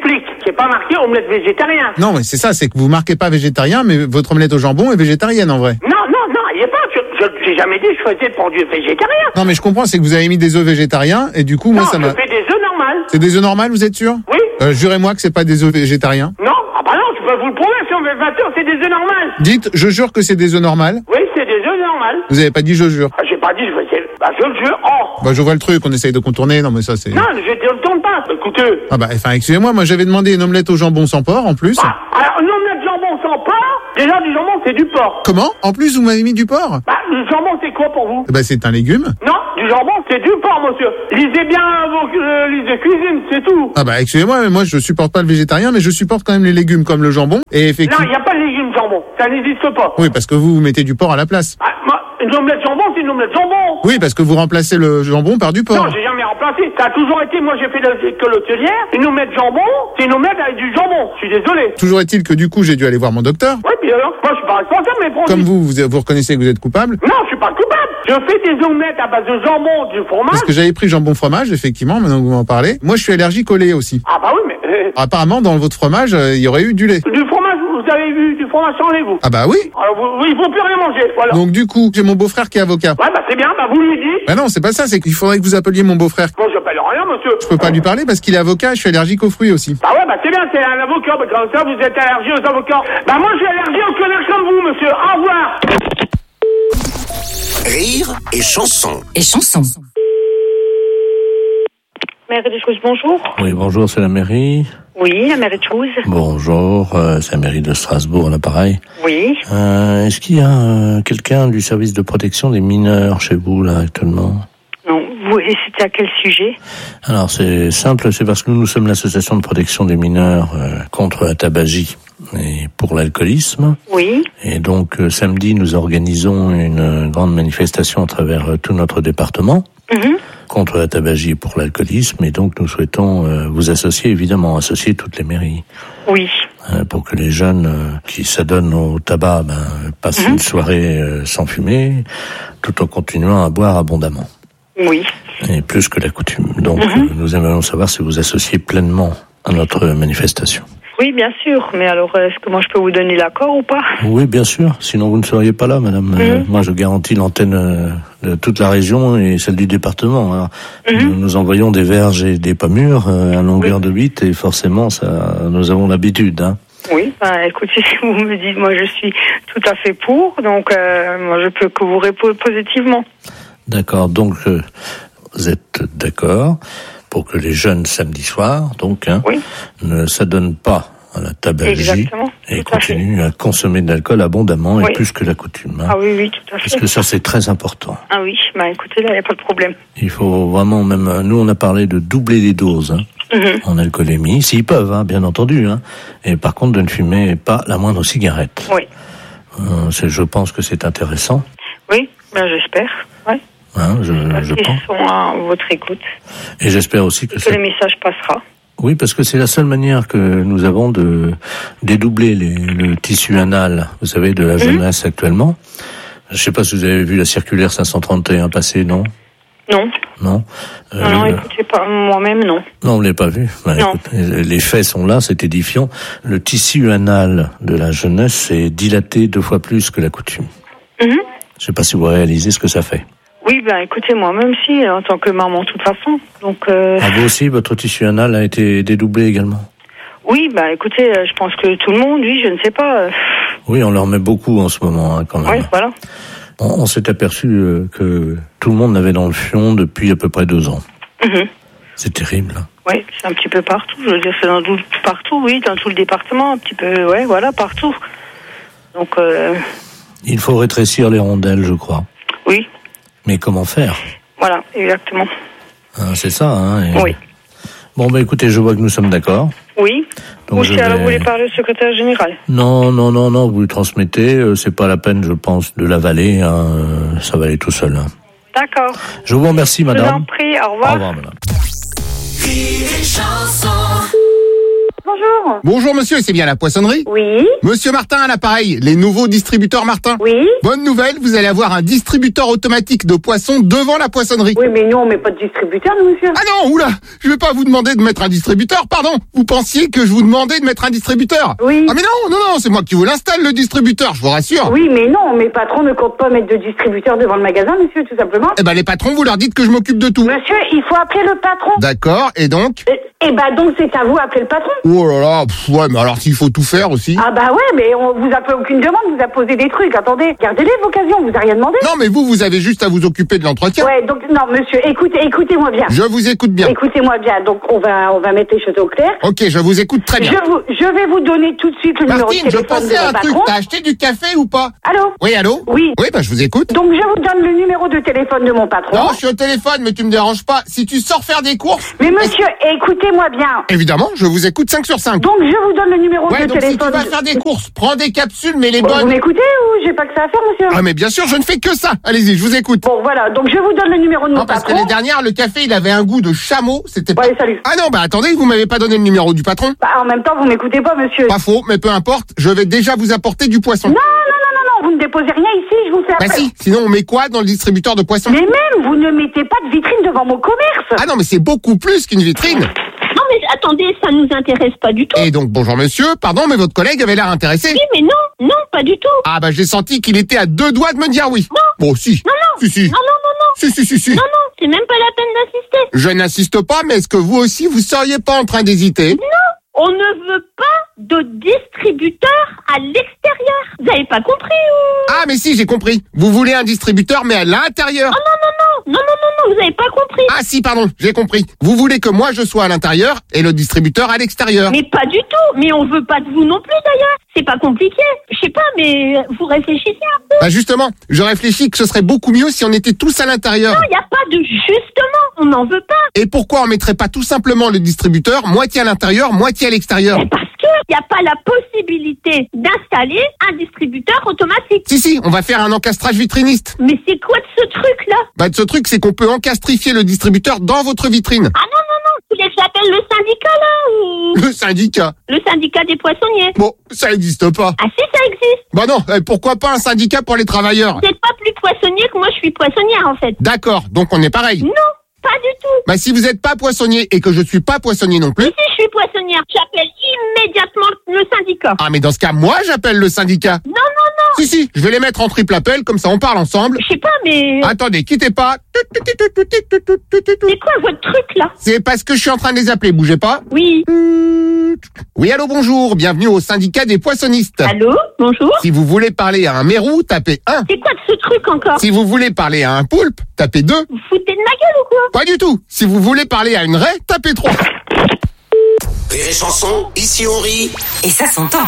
c'est pas marqué omelette végétarien. Non, mais c'est ça, c'est que vous marquez pas végétarien, mais votre omelette au jambon est végétarienne en vrai. Non, il est pas. J'ai jamais dit que je faisais pour du végétarien. Non, mais je comprends, c'est que vous avez mis des œufs végétariens et du coup, moi, ça m'a. Je fais des œufs normales. C'est des œufs normales, vous êtes sûr? Oui. Jurez-moi que c'est pas des œufs végétariens. Non, ah bah non, je peux vous le prouver, si on fait 20 heures, c'est des œufs normales. Dites, je jure que c'est des œufs normales. Oui, c'est des œufs normales. Vous avez pas dit je jure. J'ai pas dit je faisais. Bah, je le jure. Oh. Bah, je vois le truc, on essaye de contourner, non, mais ça, c'est. Non, je ne le tourne pas. Écoutez. Ah bah, enfin, excusez-moi, moi, j'avais demandé une omelette au jambon sans porc, en plus. Bah, alors, une omelette jambon sans porc, déjà, du jambon, c'est du porc. Comment? En plus, vous m'avez mis du porc? Bah, le jambon, c'est quoi pour vous? Bah, c'est un légume. Non, du jambon, c'est du porc, monsieur. Lisez bien vos listes de cuisine, c'est tout. Ah bah, excusez-moi, mais moi, je supporte pas le végétarien, mais je supporte quand même les légumes comme le jambon. Et effectivement. Non, il n'y a pas de légumes jambon. Ça n'existe pas. Oui, parce que vous mettez du porc à la place. Ah, moi, une omelette jambon, c'est une omelette jambon. Oui, parce que vous remplacez le jambon par du porc. Non, j'ai jamais remplacé. Ça a toujours été, moi, j'ai fait que l'hôtelière. Une omelette jambon, c'est une omelette avec du jambon. Je suis désolé. Toujours est-il que du coup, j'ai dû aller voir mon docteur. Ouais, puis alors, moi, je suis pas responsable, mais produits. Comme vous reconnaissez que vous êtes coupable. Non, je suis pas coupable. Je fais des omelettes à base de jambon, du fromage. Parce que j'avais pris jambon fromage, effectivement, maintenant que vous m'en parlez. Moi, je suis allergique au lait aussi. Ah bah oui, mais... Apparemment, dans votre fromage, il y aurait eu du lait. Du fromage, vous avez vu du fromage sans lait, vous? Ah bah oui. Alors, il faut plus rien manger, voilà. Donc du coup, j'ai mon beau-frère qui est avocat. Ouais, bah c'est bien, bah vous lui dites. Bah non, c'est pas ça, c'est qu'il faudrait que vous appeliez mon beau-frère. Moi, j'appelle rien, monsieur. Je peux pas lui parler parce qu'il est avocat et je suis allergique aux fruits aussi. Bah ouais, bah c'est bien, c'est un avocat. Bah comme ça, vous êtes allergique aux avocats. Bah moi, je suis allergique aux connards comme vous, monsieur. Au revoir. Rire et chanson. Et chanson. Mairie de Toulouse, bonjour. Oui, bonjour, c'est la mairie. Oui, la mairie de Toulouse. Bonjour, c'est la mairie de Strasbourg, à l'appareil. Oui. Est-ce qu'il y a quelqu'un du service de protection des mineurs chez vous, là, actuellement? Non, et c'était à quel sujet? Alors, c'est simple, c'est parce que nous sommes l'association de protection des mineurs contre la tabagie et pour l'alcoolisme. Oui. Et donc, samedi, nous organisons une grande manifestation à travers tout notre département. Contre la tabagie et pour l'alcoolisme, et donc nous souhaitons vous associer, évidemment, associer toutes les mairies. Oui. Pour que les jeunes qui s'adonnent au tabac passent une soirée sans fumer, tout en continuant à boire abondamment. Oui. Et plus que la coutume. Donc nous aimerions savoir si vous associez pleinement à notre manifestation. Oui, bien sûr. Mais alors, est-ce que moi je peux vous donner l'accord ou pas? Oui, bien sûr. Sinon, vous ne seriez pas là, madame. Moi, je garantis l'antenne de toute la région et celle du département. Alors, nous envoyons des verges et des pommures à longueur de 8 et forcément, ça, nous avons l'habitude. Hein. Oui, écoutez, si vous me dites, moi je suis tout à fait pour, donc moi je peux que vous répondre positivement. D'accord, donc vous êtes d'accord pour que les jeunes samedi soir, donc, ne s'adonnent pas à la tabagie et continuent à consommer de l'alcool abondamment et plus que la coutume. Hein. Ah oui, tout à fait. Parce que ça, c'est très important. Ah oui, écoutez, là, il n'y a pas de problème. Il faut vraiment même... Nous, on a parlé de doubler les doses en alcoolémie, s'ils peuvent, bien entendu. Et par contre, de ne fumer pas la moindre cigarette. Oui. Je pense que c'est intéressant. Oui, j'espère, oui. Je pense. Ils sont à votre écoute. Et j'espère aussi que le message passera. Oui, parce que c'est la seule manière que nous avons de dédoubler le tissu anal, vous savez, de la jeunesse actuellement. Je ne sais pas si vous avez vu la circulaire 531 passer, non? Non. Non? Non, écoutez, pas moi-même, non. Non, vous ne l'avez pas vu? Non. Écoute, les faits sont là, c'est édifiant. Le tissu anal de la jeunesse est dilaté 2 fois plus que la coutume. Je ne sais pas si vous réalisez ce que ça fait. Oui, écoutez, moi-même si, en tant que maman, de toute façon. Donc. Vous aussi, votre tissu anal a été dédoublé également? Oui, écoutez, je pense que tout le monde, oui, je ne sais pas. Oui, on leur met beaucoup en ce moment, quand même. Oui, voilà. On s'est aperçu que tout le monde l'avait dans le fion depuis à peu près 2 ans. C'est terrible. Oui, c'est un petit peu partout. Je veux dire, c'est partout, oui, dans tout le département, un petit peu, partout. Donc. Il faut rétrécir les rondelles, je crois. Oui. Mais comment faire? Voilà, exactement. C'est ça, Oui. Bon, écoutez, je vois que nous sommes d'accord. Oui. Donc vous voulez parler au secrétaire général? Non, vous lui transmettez. C'est pas la peine, je pense, de l'avaler. Ça va aller tout seul. D'accord. Je vous remercie, madame. Je vous en prie, au revoir. Au revoir, madame. Bonjour bonjour. Bonjour monsieur, c'est bien la poissonnerie? Oui. Monsieur Martin à l'appareil, les nouveaux distributeurs Martin. Oui. Bonne nouvelle, vous allez avoir un distributeur automatique de poissons devant la poissonnerie. Oui, mais nous, on met pas de distributeur, nous, monsieur. Ah non, oula, je vais pas vous demander de mettre un distributeur, pardon. Vous pensiez que je vous demandais de mettre un distributeur? Oui. Ah mais non, c'est moi qui vous l'installe, le distributeur, je vous rassure. Oui, mais non, mes patrons ne comptent pas mettre de distributeur devant le magasin, monsieur, tout simplement. Eh ben les patrons, vous leur dites que je m'occupe de tout. Monsieur, il faut appeler le patron. D'accord, et donc? Eh ben donc c'est à vous d'appeler le patron. Oh là là, ouais, mais alors s'il faut tout faire aussi. Ah bah ouais, mais on vous a fait aucune demande, vous a posé des trucs. Attendez, gardez-les vos occasions, on vous a rien demandé. Non, mais vous avez juste à vous occuper de l'entretien. Ouais, donc non, monsieur, écoutez-moi bien. Je vous écoute bien. Écoutez-moi bien. Donc on va mettre les choses au clair. Ok, je vous écoute très bien. Je vais vous donner tout de suite le numéro de téléphone je pensais de à mon un patron. truc. T'as acheté du café ou pas? Allô? Oui, allô? Oui. Oui, bah je vous écoute. Donc je vous donne le numéro de téléphone de mon patron. Non, je suis au téléphone, mais tu me déranges pas. Si tu sors faire des courses. Mais monsieur, écoutez-moi bien. Évidemment, je vous écoute 5 sur 5. Donc je vous donne le numéro de donc téléphone. Si tu vas faire des courses, prends des capsules, mais les Bon, bonnes. vous m'écoutez ou j'ai pas que ça à faire, monsieur? Ah mais bien sûr, je ne fais que ça. Allez-y, je vous écoute. Bon voilà, donc je vous donne le numéro de mon parce patron. que les dernières, le café, il avait un goût de chameau. C'était pas... Ouais, salut. Ah non, bah attendez, vous m'avez pas donné le numéro du patron? Bah en même temps, vous m'écoutez pas, monsieur. Pas faux, mais peu importe, je vais déjà vous apporter du poisson. Non, vous ne déposez rien ici, je vous fais Bah si, sinon on met quoi dans le distributeur de poissons? Mais même, vous ne mettez pas de vitrine devant mon commerce. Ah non, mais c'est beaucoup plus qu'une vitrine. Non mais attendez, ça nous intéresse pas du tout. Et donc, bonjour monsieur, pardon, mais votre collègue avait l'air intéressé. Oui, mais non, pas du tout. Ah bah j'ai senti qu'il était à 2 doigts de me dire oui. Non. Bon, si. Non. Si. Non. Si. Non, c'est même pas la peine d'assister. Je n'insiste pas, mais est-ce que vous aussi, vous seriez pas en train d'hésiter? Non, on ne veut pas de distributeur à l'extérieur. Vous avez pas compris ou... Ah mais si, j'ai compris. Vous voulez un distributeur, mais à l'intérieur. Non, vous avez pas compris. Ah si, pardon, j'ai compris. Vous voulez que moi je sois à l'intérieur et le distributeur à l'extérieur. Mais pas du tout. Mais on veut pas de vous non plus d'ailleurs. C'est pas compliqué. Je sais pas, mais vous réfléchissez un peu. Bah justement, je réfléchis que ce serait beaucoup mieux si on était tous à l'intérieur. Non, y a pas de justement. On n'en veut pas. Et pourquoi on mettrait pas tout simplement le distributeur moitié à l'intérieur, moitié à l'extérieur? Parce que y a pas la possibilité d'installer un distributeur automatique. Si, on va faire un encastrage vitriniste. Mais c'est quoi de ce truc-là? Bah de ce truc, c'est qu'on peut encastrifier le distributeur dans votre vitrine. Ah non. Vous voulez que j'appelle le syndicat là ou... Le syndicat? Le syndicat des poissonniers. Bon, ça existe pas. Ah si, ça existe. Bah non, pourquoi pas un syndicat pour les travailleurs? Vous n'êtes pas plus poissonnier que moi, je suis poissonnière en fait. D'accord, donc on est pareil. Non, pas du tout. Bah si vous êtes pas poissonnier et que je suis pas poissonnier non plus... Mais si je suis poissonnière, j'appelle immédiatement le syndicat. Ah mais dans ce cas, moi j'appelle le syndicat. Non. Si, je vais les mettre en triple appel, comme ça on parle ensemble. Je sais pas, mais... Attendez, quittez pas. C'est quoi votre truc là? C'est parce que je suis en train de les appeler, bougez pas. Oui. Oui, allô, bonjour, bienvenue au syndicat des poissonnistes. Allô, bonjour. Si vous voulez parler à un mérou, tapez 1. C'est quoi de ce truc encore? Si vous voulez parler à un poulpe, tapez 2. Vous foutez de ma gueule ou quoi? Pas du tout. Si vous voulez parler à une raie, tapez 3. Rire et chanson, ici on rit. Et ça s'entend.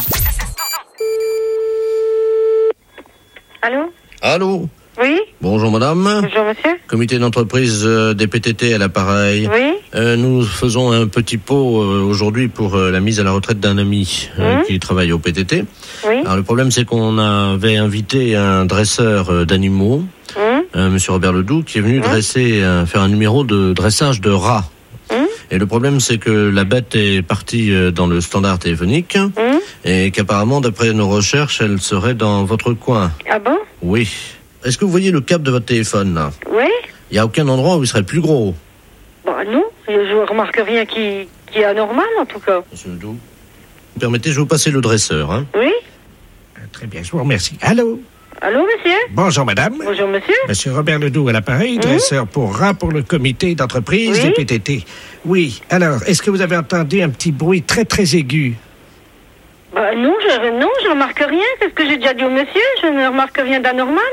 Allô? Oui? Bonjour madame. Bonjour monsieur. Comité d'entreprise des PTT à l'appareil. Oui? Nous faisons un petit pot aujourd'hui pour la mise à la retraite d'un ami qui travaille au PTT. Oui? Alors le problème c'est qu'on avait invité un dresseur d'animaux, monsieur Robert Ledoux, qui est venu faire un numéro de dressage de rats. Et le problème, c'est que la bête est partie dans le standard téléphonique et qu'apparemment, d'après nos recherches, elle serait dans votre coin. Ah bon? Oui. Est-ce que vous voyez le cap de votre téléphone, là? Oui? Il n'y a aucun endroit où il serait plus gros. Bah non, je remarque rien qui est anormal, en tout cas. Monsieur Ledoux, vous permettez, je vais vous passer le dresseur, hein? Oui? Très bien, je vous remercie. Allô? Allô, monsieur? Bonjour, madame. Bonjour, monsieur. Monsieur Robert Ledoux à l'appareil, dresseur pour rats pour le comité d'entreprise des PTT. Oui, alors, est-ce que vous avez entendu un petit bruit très, très aigu? Bah non, je remarque rien. C'est ce que j'ai déjà dit au monsieur. Je ne remarque rien d'anormal.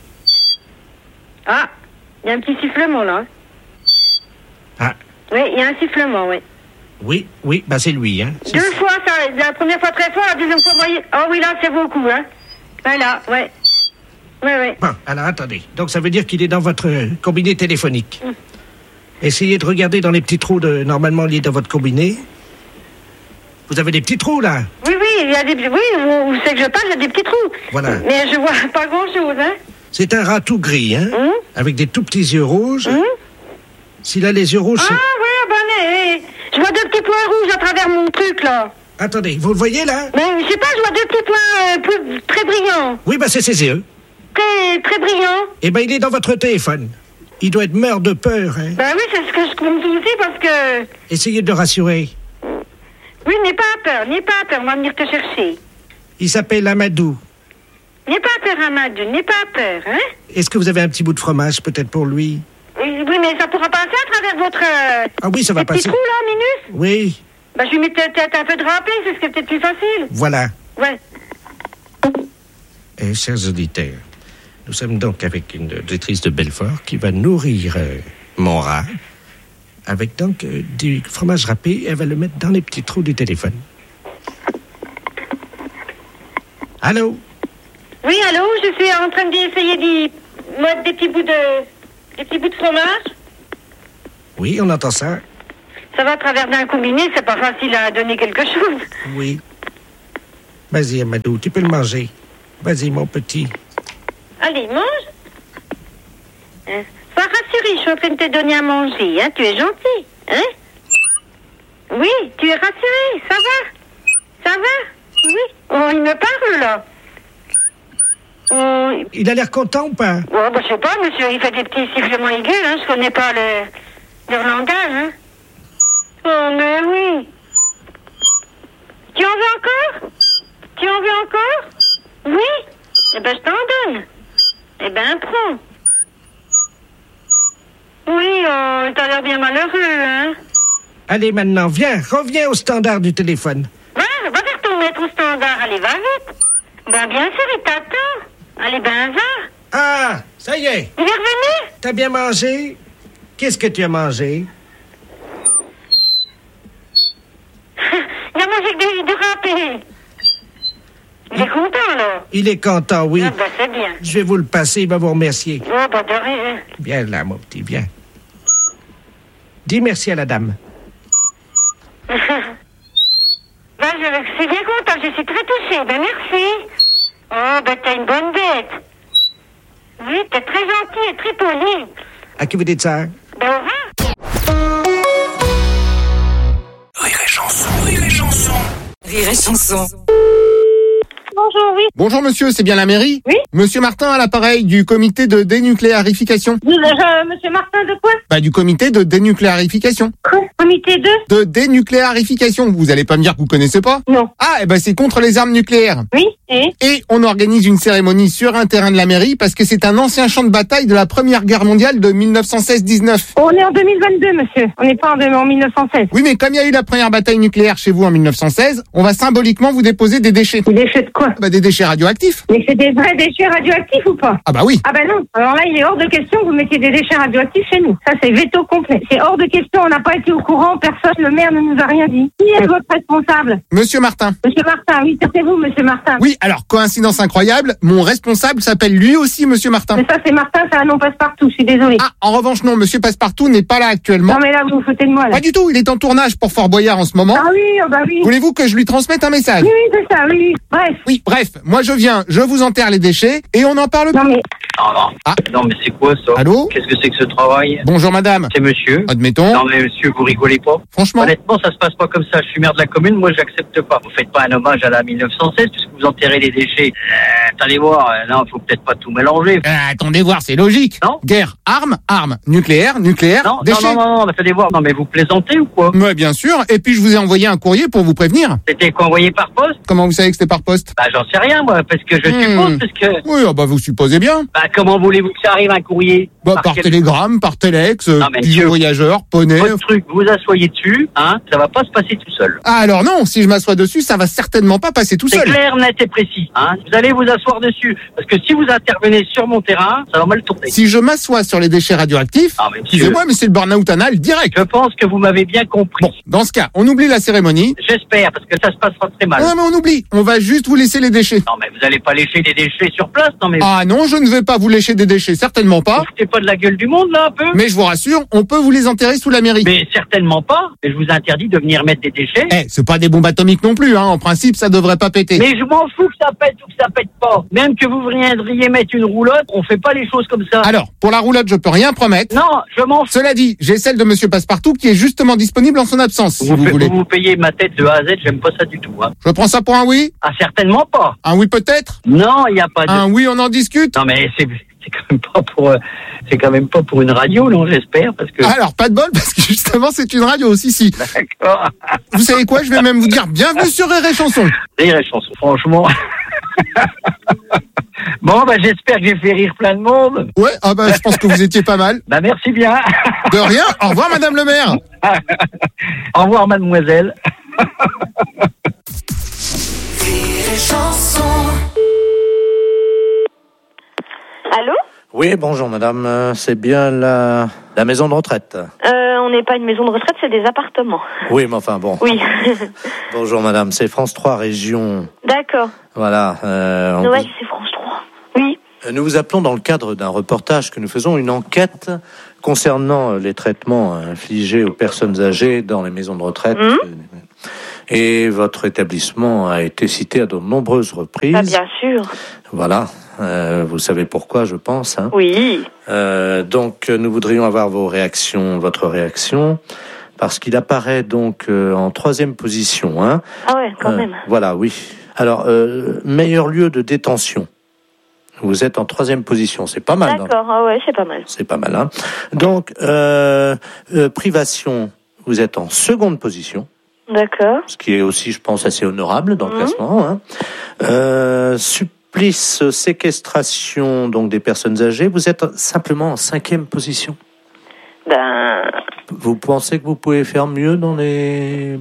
Ah, il y a un petit sifflement, là. Ah. Oui, il y a un sifflement, oui. Oui, bah c'est lui, hein. Deux fois, ça, la première fois très fort, la deuxième fois moyen. Oh oui, là, c'est beaucoup, hein. Voilà, ouais. Oui. Bon, alors attendez. Donc ça veut dire qu'il est dans votre combiné téléphonique. Essayez de regarder dans les petits trous normalement liés dans votre combiné. Vous avez des petits trous, là? Oui, il y a des... Oui, vous savez que je parle, il y a des petits trous. Voilà. Mais je vois pas grand-chose, hein. C'est un rat tout gris, hein, avec des tout petits yeux rouges. S'il a les yeux rouges... Ah, oui, je vois deux petits points rouges à travers mon truc, là. Attendez, vous le voyez là? Mais je sais pas, je vois deux petits points très brillants. Oui, bah c'est ses yeux. Très brillants. Eh ben, il est dans votre téléphone. Il doit être mort de peur, hein. Bah oui, c'est ce que je compte aussi parce que... Essayez de le rassurer. Oui, n'aie pas peur, on va venir te chercher. Il s'appelle Amadou. N'aie pas peur, Amadou, n'aie pas peur, hein. Est-ce que vous avez un petit bout de fromage, peut-être, pour lui? Oui, mais ça pourra passer à travers votre... Ah oui, ça va passer. Petit trou, là, Minus? Oui. Bah, je lui mets peut-être un peu de râpé, c'est ce qui est peut-être plus facile. Voilà. Ouais. Chers auditeurs, nous sommes donc avec une auditrice de Belfort qui va nourrir mon rat avec donc du fromage râpé. Elle va le mettre dans les petits trous du téléphone. Allô? Oui, allô, je suis en train d'essayer d'y mettre des petits bouts de fromage. Oui, on entend ça. Ça va à travers d'un combiné, c'est pas facile à donner quelque chose. Oui. Vas-y, Amadou, tu peux le manger. Vas-y, mon petit. Allez, mange. Sois rassuré, je suis en train de te donner à manger, hein. Tu es gentil, hein? Oui, tu es rassuré, ça va? Ça va? Oui. Oh, il me parle, là. Oh. Il a l'air content ou pas? Oh, bah, je sais pas, monsieur, il fait des petits sifflements aigus, hein. Je connais pas leur langage, hein. Oh, mais oui. Tu en veux encore? Tu en veux encore? Oui? Eh ben, je t'en donne. Eh ben, prends. Oui, t'as l'air bien malheureux, hein? Allez, maintenant, reviens au standard du téléphone. Va faire ton maître au standard, allez, va vite. Ben, bien sûr, il t'attend. Allez, ben, va. Ah, ça y est. Il est revenu? T'as bien mangé? Qu'est-ce que tu as mangé? Il a mangé du râpé. Il est content, là. Il est content, oui. Ah, ben, c'est bien. Je vais vous le passer, il va vous remercier. Oh, ben, de rien. Viens là, mon petit, viens. Dis merci à la dame. Ben, je suis bien content, je suis très touchée. Ben, merci. Oh, ben, t'as une bonne bête. Oui, t'es très gentil et très poli. À qui vous dites ça? Ben, au revoir. Rire et chanson, rire et chanson. Rire et chanson. Bonjour, oui. Bonjour monsieur, c'est bien la mairie? Oui. Monsieur Martin à l'appareil du comité de dénucléarification. Monsieur Martin de quoi? Bah du comité de dénucléarification. Quoi? Comité de dénucléarification. Vous allez pas me dire que vous connaissez pas? Non. Ah, et ben c'est contre les armes nucléaires. Oui, Et on organise une cérémonie sur un terrain de la mairie parce que c'est un ancien champ de bataille de la Première Guerre mondiale de 1916-19. On est en 2022, monsieur. On n'est pas en 1916. Oui, mais comme il y a eu la première bataille nucléaire chez vous en 1916, on va symboliquement vous déposer des déchets. Des déchets de quoi? Bah des déchets radioactifs. Mais c'est des vrais déchets radioactifs ou pas? Ah bah oui. Ah bah non. Alors là, il est hors de question que vous mettiez des déchets radioactifs chez nous. Ça, c'est veto complet. C'est hors de question. On n'a pas été au courant. Personne, le maire ne nous a rien dit. Qui est votre responsable? Monsieur Martin. Monsieur Martin, oui, c'est vous, monsieur Martin. Oui, alors, coïncidence incroyable, mon responsable s'appelle lui aussi monsieur Martin. Mais ça, c'est Martin, ça, non, Passepartout, je suis désolée. Ah, en revanche, non, monsieur Passepartout n'est pas là actuellement. Non, mais là, vous vous foutez de moi, là. Pas du tout, il est en tournage pour Fort Boyard en ce moment. Ah oui, oh bah oui. Voulez-vous que je lui transmette un message? Oui, c'est ça, oui. Bref. Oui, bref, moi je viens, je vous enterre les déchets et on en parle. Non, mais... Ah. Non, mais c'est quoi ça? Allô? Qu'est-ce que c'est que ce travail? Bonjour madame. C'est monsieur. Admettons. Non, mais monsieur, vous rigolez pas. Franchement. Honnêtement, ça se passe pas comme ça. Je suis maire de la commune, moi j'accepte pas. Vous faites pas un hommage à la 1916 puisque vous enterrez les déchets. Attendez voir, non, faut peut-être pas tout mélanger. Attendez voir, c'est logique. Non? Guerre, armes, nucléaire, non, déchets. Non, attendez voir. Non, mais vous plaisantez ou quoi? Ouais, bien sûr. Et puis je vous ai envoyé un courrier pour vous prévenir. C'était quoi, envoyé par poste? Comment vous savez que c'était par poste? Bah, j'en sais rien, moi, parce que je suppose, parce que... Oui, bah vous supposez bien. Bah, comment voulez-vous que ça arrive un courrier? Bah, par télégramme, par téléx, pigeon voyageur, poney. Votre truc, vous asseyez dessus, hein, ça va pas se passer tout seul. Ah, alors non, si je m'assois dessus, ça va certainement pas passer tout seul. C'est clair, net et précis, hein. Vous allez vous asseoir dessus. Parce que si vous intervenez sur mon terrain, ça va mal tourner. Si je m'assois sur les déchets radioactifs, excusez-moi, mais c'est le burn-out anal direct. Je pense que vous m'avez bien compris. Bon, dans ce cas, on oublie la cérémonie. J'espère, parce que ça se passera très mal. Non, mais on oublie. On va juste vous laisser les déchets. Non, mais vous allez pas lécher les déchets sur place, non mais... Ah non, je ne vais pas pas vous lécher des déchets, certainement pas. Vous foutez pas de la gueule du monde, là, un peu? Mais je vous rassure, on peut vous les enterrer sous la mairie. Mais certainement pas. Et je vous interdis de venir mettre des déchets. C'est pas des bombes atomiques non plus, hein. En principe, ça devrait pas péter. Mais je m'en fous que ça pète ou que ça pète pas. Même que vous viendriez mettre une roulotte, on fait pas les choses comme ça. Alors, pour la roulotte, je peux rien promettre. Non, je m'en fous. Cela dit, j'ai celle de Monsieur Passepartout qui est justement disponible en son absence, si vous voulez. Vous payez ma tête de A à Z, j'aime pas ça du tout. Hein. Je prends ça pour un oui? Ah, certainement pas. Un oui peut-être? Non, il y a pas de... Un oui, on en discute? Non, mais c'est quand même pas pour une radio, non, j'espère, parce que... Alors, pas de bol, parce que justement, c'est une radio aussi, si. D'accord. Vous savez quoi? Je vais même vous dire bienvenue sur Rire et Chanson. Rire et Chanson, franchement... Bon, bah, j'espère que j'ai fait rire plein de monde. Ouais, je pense que vous étiez pas mal. Bah, merci bien. De rien. Au revoir, madame le maire. Au revoir, mademoiselle. Rire et Chanson. Allô? Oui, bonjour madame, c'est bien la maison de retraite. On n'est pas une maison de retraite, c'est des appartements. Oui, mais enfin bon. Oui. Bonjour madame, c'est France 3 Région. D'accord. Voilà. Ouais, c'est France 3. Oui. Nous vous appelons dans le cadre d'un reportage que nous faisons, une enquête concernant les traitements infligés aux personnes âgées dans les maisons de retraite. Et votre établissement a été cité à de nombreuses reprises. Ah, bien sûr. Voilà. Vous savez pourquoi, je pense. Hein. Oui. Donc, nous voudrions avoir votre réaction, parce qu'il apparaît donc en 3e position. Hein. Ah ouais, quand même. Voilà, oui. Alors, meilleur lieu de détention. Vous êtes en 3e position, c'est pas mal. D'accord, ah ouais, c'est pas mal. C'est pas mal, hein. Donc, privation, vous êtes en 2e position. D'accord. Ce qui est aussi, je pense, assez honorable dans le classement. Hein. Supplice, séquestration, donc des personnes âgées, vous êtes simplement en 5e position. Vous pensez que vous pouvez faire mieux dans les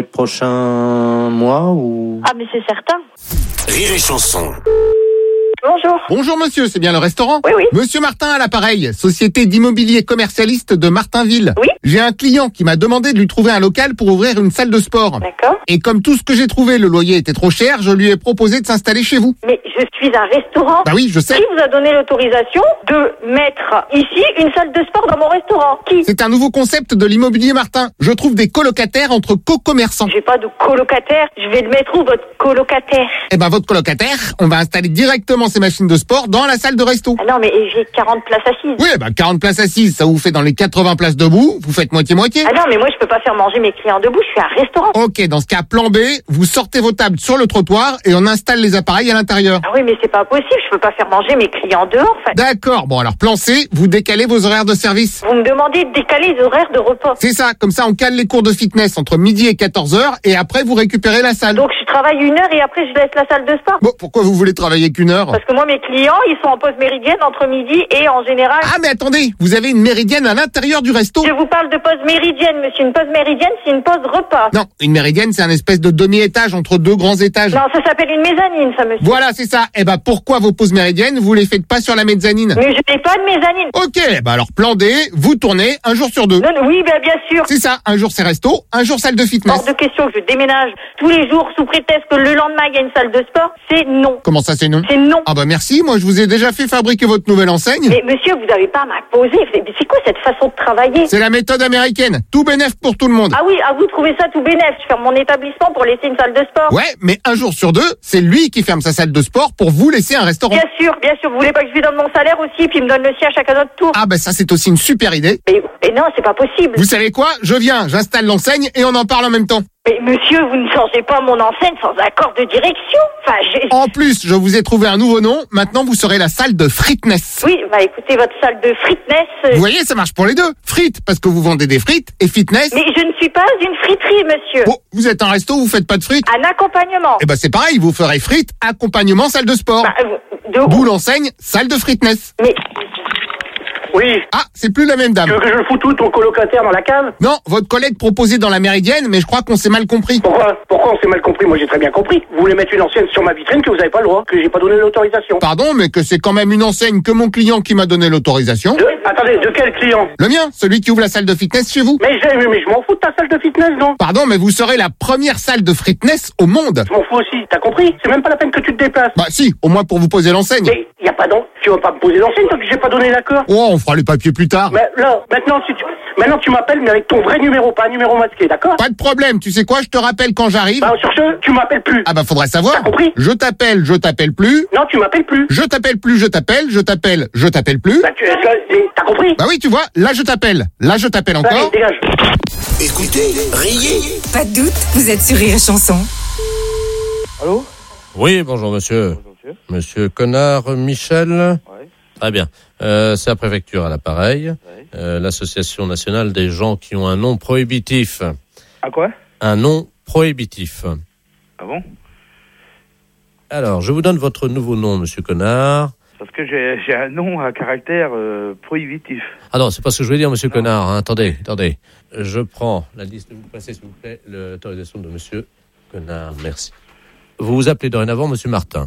prochains mois ou... Ah, mais c'est certain. Rire et Chanson. Bonjour. Bonjour monsieur, c'est bien le restaurant? Oui, oui. Monsieur Martin à l'appareil, société d'immobilier commercialiste de Martinville. Oui. J'ai un client qui m'a demandé de lui trouver un local pour ouvrir une salle de sport. D'accord. Et comme tout ce que j'ai trouvé, le loyer était trop cher, je lui ai proposé de s'installer chez vous. Mais je suis un restaurant. Bah oui, je sais. Qui vous a donné l'autorisation de mettre ici une salle de sport dans mon restaurant? Qui? C'est un nouveau concept de l'immobilier Martin. Je trouve des colocataires entre co-commerçants. J'ai pas de colocataire. Je vais le mettre où, votre colocataire? Eh ben, votre colocataire, on va installer directement ces machines de sport dans la salle de resto. Ah non, mais j'ai 40 places assises. Oui, 40 places assises, ça vous fait dans les 80 places debout, vous faites moitié-moitié. Ah non, mais moi, je peux pas faire manger mes clients debout, je suis un restaurant. Ok, dans ce cas, plan B, vous sortez vos tables sur le trottoir et on installe les appareils à l'intérieur. Ah oui, mais c'est pas possible, je peux pas faire manger mes clients dehors. D'accord, bon alors plan C, vous décalez vos horaires de service. Vous me demandez de décaler les horaires de repas. C'est ça, comme ça on cale les cours de fitness entre midi et 14h et après vous récupérez la salle. Donc je travaille 1 heure et après je laisse la salle de sport. Bon, pourquoi vous voulez travailler qu'1 heure? Parce que moi, mes clients, ils sont en pause méridienne entre midi et en général... Ah mais attendez, vous avez une méridienne à l'intérieur du resto? Je vous parle de pause méridienne, monsieur. Une pause méridienne, c'est une pause repas. Non, une méridienne, c'est un espèce de demi-étage entre 2 grands étages. Non, ça s'appelle une mezzanine, ça, monsieur. Voilà, c'est ça. Eh ben, pourquoi vos pauses méridiennes, vous les faites pas sur la mezzanine? Mais je n'ai pas de mezzanine. Ok, alors plan D, vous tournez un jour sur 2. Non, oui, bien sûr. C'est ça, un jour c'est resto, un jour salle de fitness. Hors de question que je déménage tous les jours sous prétexte que le lendemain il y a une salle de sport, c'est non. Comment ça, c'est non? C'est non. Ah bah merci, moi je vous ai déjà fait fabriquer votre nouvelle enseigne. Mais monsieur, vous n'avez pas à m'imposer. C'est quoi cette façon de travailler? C'est la méthode américaine, tout bénef pour tout le monde. Ah oui, à vous trouvez ça tout bénef. Je ferme mon établissement pour laisser une salle de sport. Ouais, mais un jour sur 2, c'est lui qui ferme sa salle de sport pour vous laisser un restaurant. Bien sûr. Vous voulez pas que je lui donne mon salaire aussi, puis il me donne le sien à chacun notre tour? Ah bah ça c'est aussi une super idée. Mais non, c'est pas possible. Vous savez quoi? Je viens, j'installe l'enseigne et on en parle en même temps. Mais monsieur, vous ne changez pas mon enseigne sans accord de direction. En plus, je vous ai trouvé un nouveau nom. Maintenant, vous serez la salle de fitness. Oui, écoutez, votre salle de fitness... Vous voyez, ça marche pour les deux. Frites, parce que vous vendez des frites, et fitness... Mais je ne suis pas une friterie, monsieur. Bon, vous êtes un resto, vous faites pas de frites? Un accompagnement. Eh ben c'est pareil, vous ferez frites, accompagnement, salle de sport. D'où l'enseigne, salle de fitness. Mais... Oui. Ah, c'est plus la même dame. Tu veux que je le foute tout ton colocataire dans la cave? Non, votre collègue proposait dans la méridienne, mais je crois qu'on s'est mal compris. Pourquoi on s'est mal compris? Moi j'ai très bien compris. Vous voulez mettre une enseigne sur ma vitrine que vous n'avez pas le droit, que j'ai pas donné l'autorisation. Pardon, mais que c'est quand même une enseigne que mon client qui m'a donné l'autorisation. Attendez, de quel client? Le mien, celui qui ouvre la salle de fitness chez vous. Mais je m'en fous de ta salle de fitness, non? Pardon, mais vous serez la première salle de fitness au monde. Je m'en fous aussi, t'as compris? C'est même pas la peine que tu te déplaces. Bah si, au moins pour vous poser l'enseigne. Mais Il y a pas d'enseigne. Tu vas pas me poser d'enseigne tant que j'ai pas donné l'accord. Oh, on fera les papiers plus tard. Mais là, maintenant tu m'appelles, mais avec ton vrai numéro, pas un numéro masqué, d'accord? Pas de problème, tu sais quoi, je te rappelle quand j'arrive. Bah, sur ce, tu m'appelles plus. Ah bah faudrait savoir. T'as compris? Je t'appelle plus. Non, tu m'appelles plus. Je t'appelle plus, je t'appelle plus. Bah, t'as compris? Bah oui, tu vois, là je t'appelle encore. Allez, dégage. Écoutez, riez. Pas de doute, vous êtes sur Rire et Chanson. Allô? Oui, bonjour monsieur. Monsieur Connard Michel. Ouais. Très bien. C'est la préfecture à l'appareil. Ouais. L'Association nationale des gens qui ont un nom prohibitif. À quoi? Un nom prohibitif. Ah bon? Alors, je vous donne votre nouveau nom, monsieur Connard. Parce que j'ai un nom à caractère prohibitif. Ah non, c'est pas ce que je voulais dire, monsieur Connard. Hein. Attendez. Je prends la liste. Vous passez, s'il vous plaît, l'autorisation de monsieur Connard. Merci. Vous vous appelez dorénavant monsieur Martin.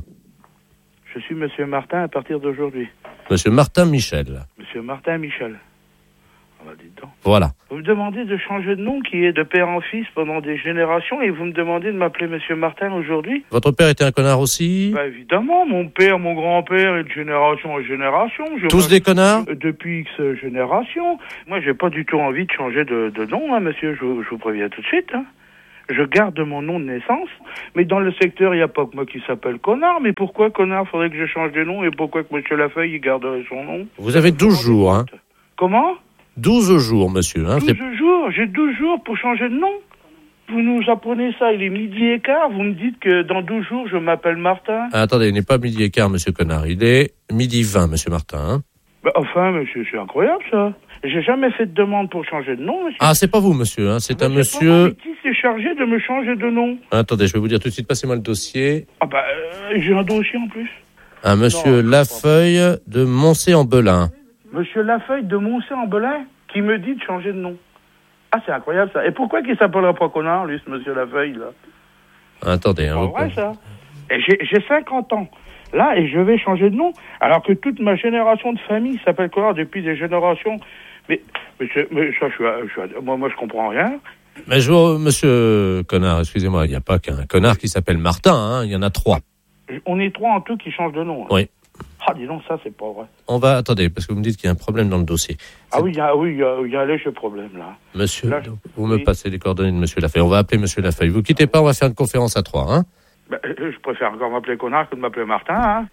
Je suis monsieur Martin à partir d'aujourd'hui. Monsieur Martin Michel. Monsieur Martin Michel. Ah bah dites donc. Voilà. Vous me demandez de changer de nom qui est de père en fils pendant des générations et vous me demandez de m'appeler monsieur Martin aujourd'hui? Votre père était un connard aussi? Bah évidemment, mon père, mon grand-père et de génération en génération. Tous des connards? Depuis X générations. Moi j'ai pas du tout envie de changer de nom, hein, monsieur, je vous préviens tout de suite. Hein. Je garde mon nom de naissance, mais dans le secteur, il n'y a pas que moi qui s'appelle Connard. Mais pourquoi Connard faudrait que je change de nom et pourquoi que monsieur Lafeuille, il garderait son nom? Vous avez 12 jours, hein? Comment? 12 jours, monsieur. Hein, 12 jours? J'ai 12 jours pour changer de nom? Vous nous apprenez ça, il est 12h15, vous me dites que dans 12 jours, je m'appelle Martin? Ah, attendez, il n'est pas 12h15, monsieur Connard. Il est 12h20, monsieur Martin. Hein. Bah, enfin, monsieur, c'est incroyable, ça. J'ai jamais fait de demande pour changer de nom, monsieur. Ah, c'est pas vous, monsieur. Hein. C'est un monsieur... Pas moi, qui s'est chargé de me changer de nom? Attendez, je vais vous dire tout de suite. Passez-moi le dossier. Ah bah, j'ai un dossier en plus. Un monsieur Lafeuille de Moncé-en-Belin. Monsieur Lafeuille de Moncé-en-Belin qui me dit de changer de nom. Ah, c'est incroyable, ça. Et pourquoi qu'il s'appellera pas Connard, lui, ce monsieur Lafeuille, là? Attendez. C'est vrai, ça. Et j'ai 50 ans. Là, et je vais changer de nom, alors que toute ma génération de famille s'appelle Connard depuis des générations. Mais ça, moi, je comprends rien. Mais monsieur Connard, excusez-moi, il n'y a pas qu'un connard qui s'appelle Martin, hein, il y en a 3. On est 3 en tout qui changent de nom. Hein. Oui. Ah, dis donc, ça, c'est pas vrai. Attendez, parce que vous me dites qu'il y a un problème dans le dossier. Ah oui, il y a un léger problème, là. Monsieur, vous me passez les coordonnées de monsieur Lafeuille. On va appeler monsieur Lafeuille. Vous quittez pas, on va faire une conférence à 3, hein. Ben, je préfère encore m'appeler Connard que de m'appeler Martin, hein.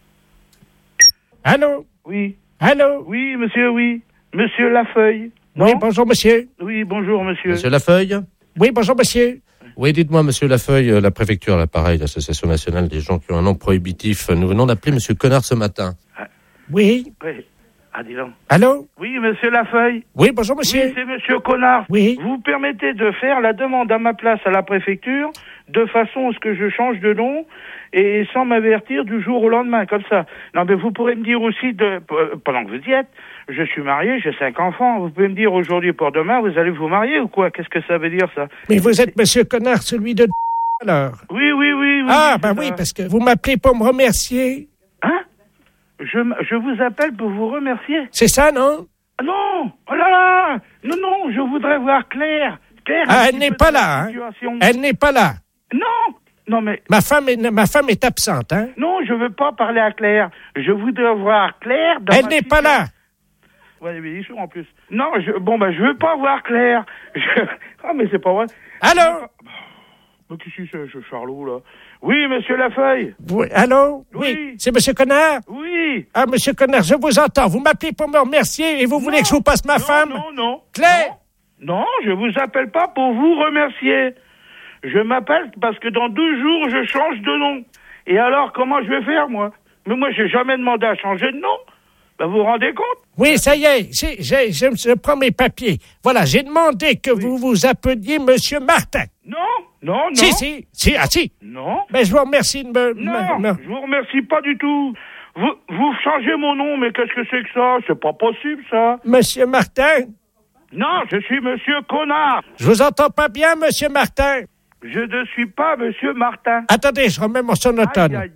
Allô? Oui. Allô? Oui, monsieur, oui. Monsieur Lafeuille. Non? Oui, bonjour, monsieur. Oui, bonjour, monsieur. Monsieur Lafeuille? Oui, bonjour, monsieur. Oui, dites-moi, monsieur Lafeuille, la préfecture, l'appareil, l'Association nationale des gens qui ont un nom prohibitif. Nous venons d'appeler monsieur Connard ce matin. Oui. Oui. Ah, dis donc. Allô? Oui, monsieur Lafeuille. Oui, bonjour, monsieur. Oui, c'est monsieur Connard. Oui. Vous permettez de faire la demande à ma place à la préfecture de façon à ce que je change de nom et sans m'avertir du jour au lendemain, comme ça. Non, mais vous pourrez me dire aussi, pendant que vous y êtes, je suis marié, j'ai 5 enfants. Vous pouvez me dire aujourd'hui pour demain, vous allez vous marier ou quoi? Qu'est-ce que ça veut dire, ça? Mais vous êtes monsieur Connard, celui de alors? Oui. Ah, ben oui, parce que vous m'appelez pour me remercier. Hein? Je vous appelle pour vous remercier. C'est ça, non? Ah non! Oh là là! Non, je voudrais voir Claire. Ah, elle n'est pas là, hein? Elle n'est pas là. Non, mais... Ma femme est absente, hein? Non, je veux pas parler à Claire. Je voudrais voir Claire dans Elle n'est pas là. Ouais, mais ils sont en plus. Non, je veux pas voir Claire. Ah, mais c'est pas vrai. Allô? Qu'est-ce que c'est, ce Charlot, là? Oui, monsieur Lafeuille. Oui, allô? Oui. C'est monsieur Connard? Oui. Ah, monsieur Connard, je vous entends. Vous m'appelez pour me remercier et vous voulez que je vous passe ma femme? Non. Claire? Non, je vous appelle pas pour vous remercier. Je m'appelle parce que dans 12 jours, je change de nom. Et alors, comment je vais faire, moi? Mais moi, j'ai jamais demandé à changer de nom. Ben, vous vous rendez compte? Oui, ça y est. Je prends mes papiers. Voilà, j'ai demandé que vous vous appeliez monsieur Martin. Non. Si. Non. Mais je vous remercie de me... Non, je vous remercie pas du tout. Vous changez mon nom, mais qu'est-ce que c'est que ça? C'est pas possible, ça. Monsieur Martin? Non, je suis monsieur Connard. Je vous entends pas bien, monsieur Martin. Je ne suis pas monsieur Martin. Attendez, je remets mon sonotone. Aïe,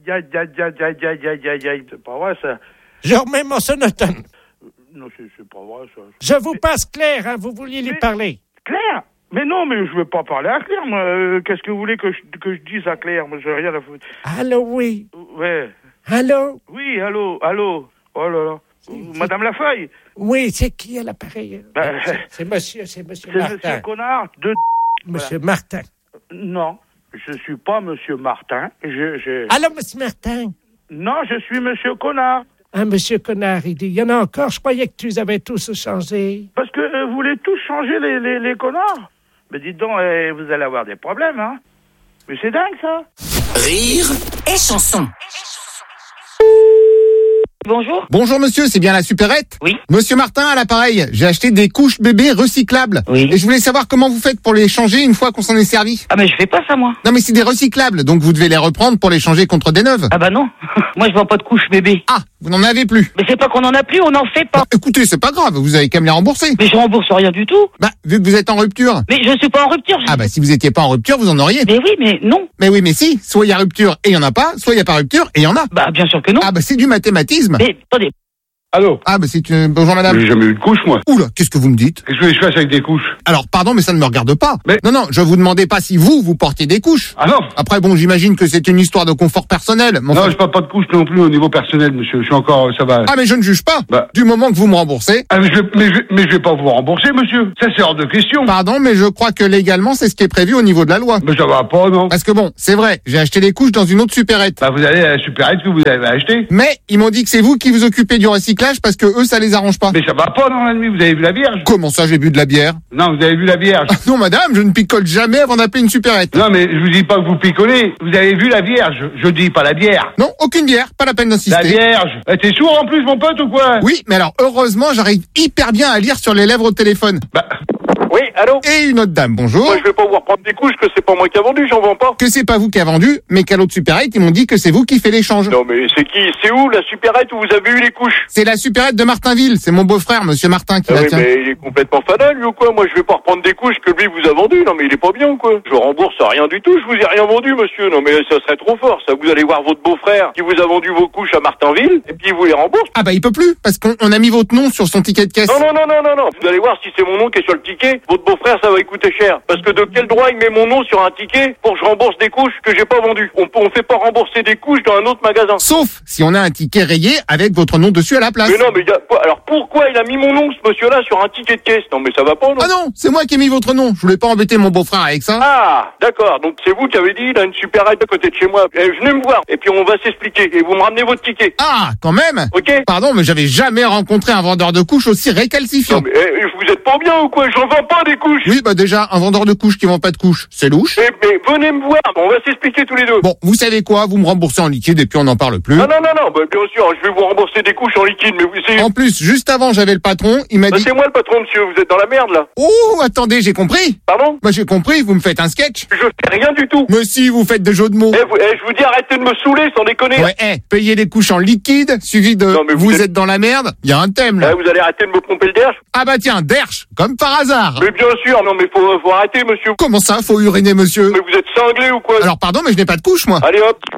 c'est pas vrai, ça. Je remets mon sonotone. Non, c'est pas vrai, ça. Je vous passe Claire, hein, vous vouliez lui parler. Claire? Mais non, mais je veux pas parler à Claire, moi. Qu'est-ce que vous voulez que je dise à Claire? Moi, j'ai rien à foutre. Allô, oui. Ouais. Allô? Oui, allô. Oh là là. Madame Lafeuille? Oui, c'est qui à l'appareil? Ben, c'est monsieur c'est Martin. monsieur Connard de... Monsieur Martin. Non, je suis pas monsieur Martin. Allô, monsieur Martin? Non, je suis monsieur Connard. Ah, monsieur Connard, il dit, il y en a encore, je croyais que tu les avais tous changés. Parce que vous voulez tous changer les connards? Mais dites donc, vous allez avoir des problèmes, hein? Mais c'est dingue, ça. Rire et chanson. Bonjour. Bonjour monsieur, c'est bien la supérette? Oui. Monsieur Martin à l'appareil, j'ai acheté des couches bébés recyclables. Oui. Et je voulais savoir comment vous faites pour les changer une fois qu'on s'en est servi. Ah mais je fais pas ça moi. Non mais c'est des recyclables, donc vous devez les reprendre pour les changer contre des neuves. Ah bah non, moi je vends pas de couches bébé. Ah, vous n'en avez plus? Mais c'est pas qu'on en a plus, on en fait pas. Bah, écoutez, c'est pas grave, vous avez qu'à me les rembourser. Mais je rembourse rien du tout. Bah, vu que vous êtes en rupture. Mais je suis pas en rupture. Ah bah si vous étiez pas en rupture, vous en auriez. Mais oui, mais non. Mais oui, mais si, soit il y a rupture et il y en a pas, soit il y a pas rupture et il y en a. Bah bien sûr que non. Ah bah c'est du mathématisme. Mais attendez. Allô? Ah bah c'est une... Bonjour madame. J'ai jamais eu de couche, moi. Oula, qu'est-ce que vous me dites? Qu'est-ce que je fasse avec des couches? Alors, pardon, mais ça ne me regarde pas. Mais... Non, je vous demandais pas si vous portiez des couches. Ah non. Après, bon, j'imagine que c'est une histoire de confort personnel. Non, je parle pas de couches non plus au niveau personnel, monsieur. Je suis encore, ça va. Ah, mais je ne juge pas. Bah. Du moment que vous me remboursez. Ah, mais je vais pas vous rembourser, monsieur. Ça, c'est hors de question. Pardon, mais je crois que légalement, c'est ce qui est prévu au niveau de la loi. Mais ça va pas, non. Parce que bon, c'est vrai, j'ai acheté des couches dans une autre supérette. Bah, vous allez à la supérette que vous avez acheté. Mais, ils m'ont dit que c'est vous qui vous occupez du recyclage parce que eux, ça les arrange pas. Mais ça va pas dans la nuit, vous avez vu la Vierge? Comment ça, j'ai bu de la bière? Non, vous avez vu la Vierge. Ah, non, madame, je ne picole jamais avant d'appeler une supérette. Non, mais je vous dis pas que vous picolez. Vous avez vu la Vierge. Je dis pas la bière. Non, aucune bière, pas la peine d'insister. La Vierge. T'es sourd en plus, mon pote, ou quoi? Oui, mais alors, heureusement, j'arrive hyper bien à lire sur les lèvres au téléphone. Bah... Oui, allô? Et une autre dame, bonjour. Moi, je vais pas vous reprendre des couches, que c'est pas moi qui a vendu, j'en vends pas. Que c'est pas vous qui a vendu, mais qu'à l'autre supérette, ils m'ont dit que c'est vous qui fait l'échange. Non, mais c'est qui? C'est où, la supérette où vous avez eu les couches? C'est la supérette de Martinville, c'est mon beau-frère, monsieur Martin, qui la oui, tient. mais il est complètement fanal, lui, ou quoi? Moi, je vais pas reprendre des couches que lui vous a vendues. Non, mais il est pas bien, ou quoi? Je rembourse rien du tout, je vous ai rien vendu, monsieur. Non, mais ça serait trop fort, ça. Vous allez voir votre beau-frère qui vous a vendu vos couches à Martinville, et puis il vous les rembourse. Ah bah, il peut plus, parce qu'on a mis votre nom sur son ticket de caisse. Non. Vous allez voir si c'est mon nom qui est sur le ticket. Votre beau-frère, ça va coûter cher. Parce que de quel droit il met mon nom sur un ticket pour que je rembourse des couches que j'ai pas vendues? On fait pas rembourser des couches dans un autre magasin. Sauf si on a un ticket rayé avec votre nom dessus à la place. Mais non, mais alors pourquoi il a mis mon nom, ce monsieur-là, sur un ticket de caisse? Non, mais ça va pas, non? Ah non, c'est moi qui ai mis votre nom. Je voulais pas embêter mon beau-frère avec ça. Ah, d'accord. Donc c'est vous qui avez dit, il a une supérette à côté de chez moi. Venez me voir. Et puis on va s'expliquer. Et vous me ramenez votre ticket. Ah, quand même. Ok. Pardon, mais j'avais jamais rencontré un vendeur de couches aussi récalcifiant. Non, mais vous êtes pas bien ou quoi? J'en vends pas des couches. Oui, bah déjà, un vendeur de couches qui vend pas de couches, c'est louche. Mais venez me voir. On va s'expliquer tous les deux. Bon, vous savez quoi? Vous me remboursez en liquide et puis on n'en parle plus. Non. Bah, bien sûr, je vais vous rembourser des couches en liquide, mais vous En plus, juste avant, j'avais le patron, il m'a dit... C'est moi le patron, monsieur, vous êtes dans la merde, là. Oh, attendez, j'ai compris. Pardon? Bah, j'ai compris, vous me faites un sketch. Je fais rien du tout. Mais si, vous faites des jeux de mots. Je vous dis, arrêtez de me saouler, sans déconner. Ouais, payez les couches en liquide, suivi de... Non, mais vous êtes dans la merde, il y a un thème, là. Vous allez arrêter de me pomper le derche? Ah bah tiens, derche, comme par hasard. Mais bien sûr, non, mais faut arrêter, monsieur. Comment ça, faut uriner, monsieur? Mais vous êtes cinglé ou quoi? Alors pardon, mais je n'ai pas de couche, moi. Allez hop.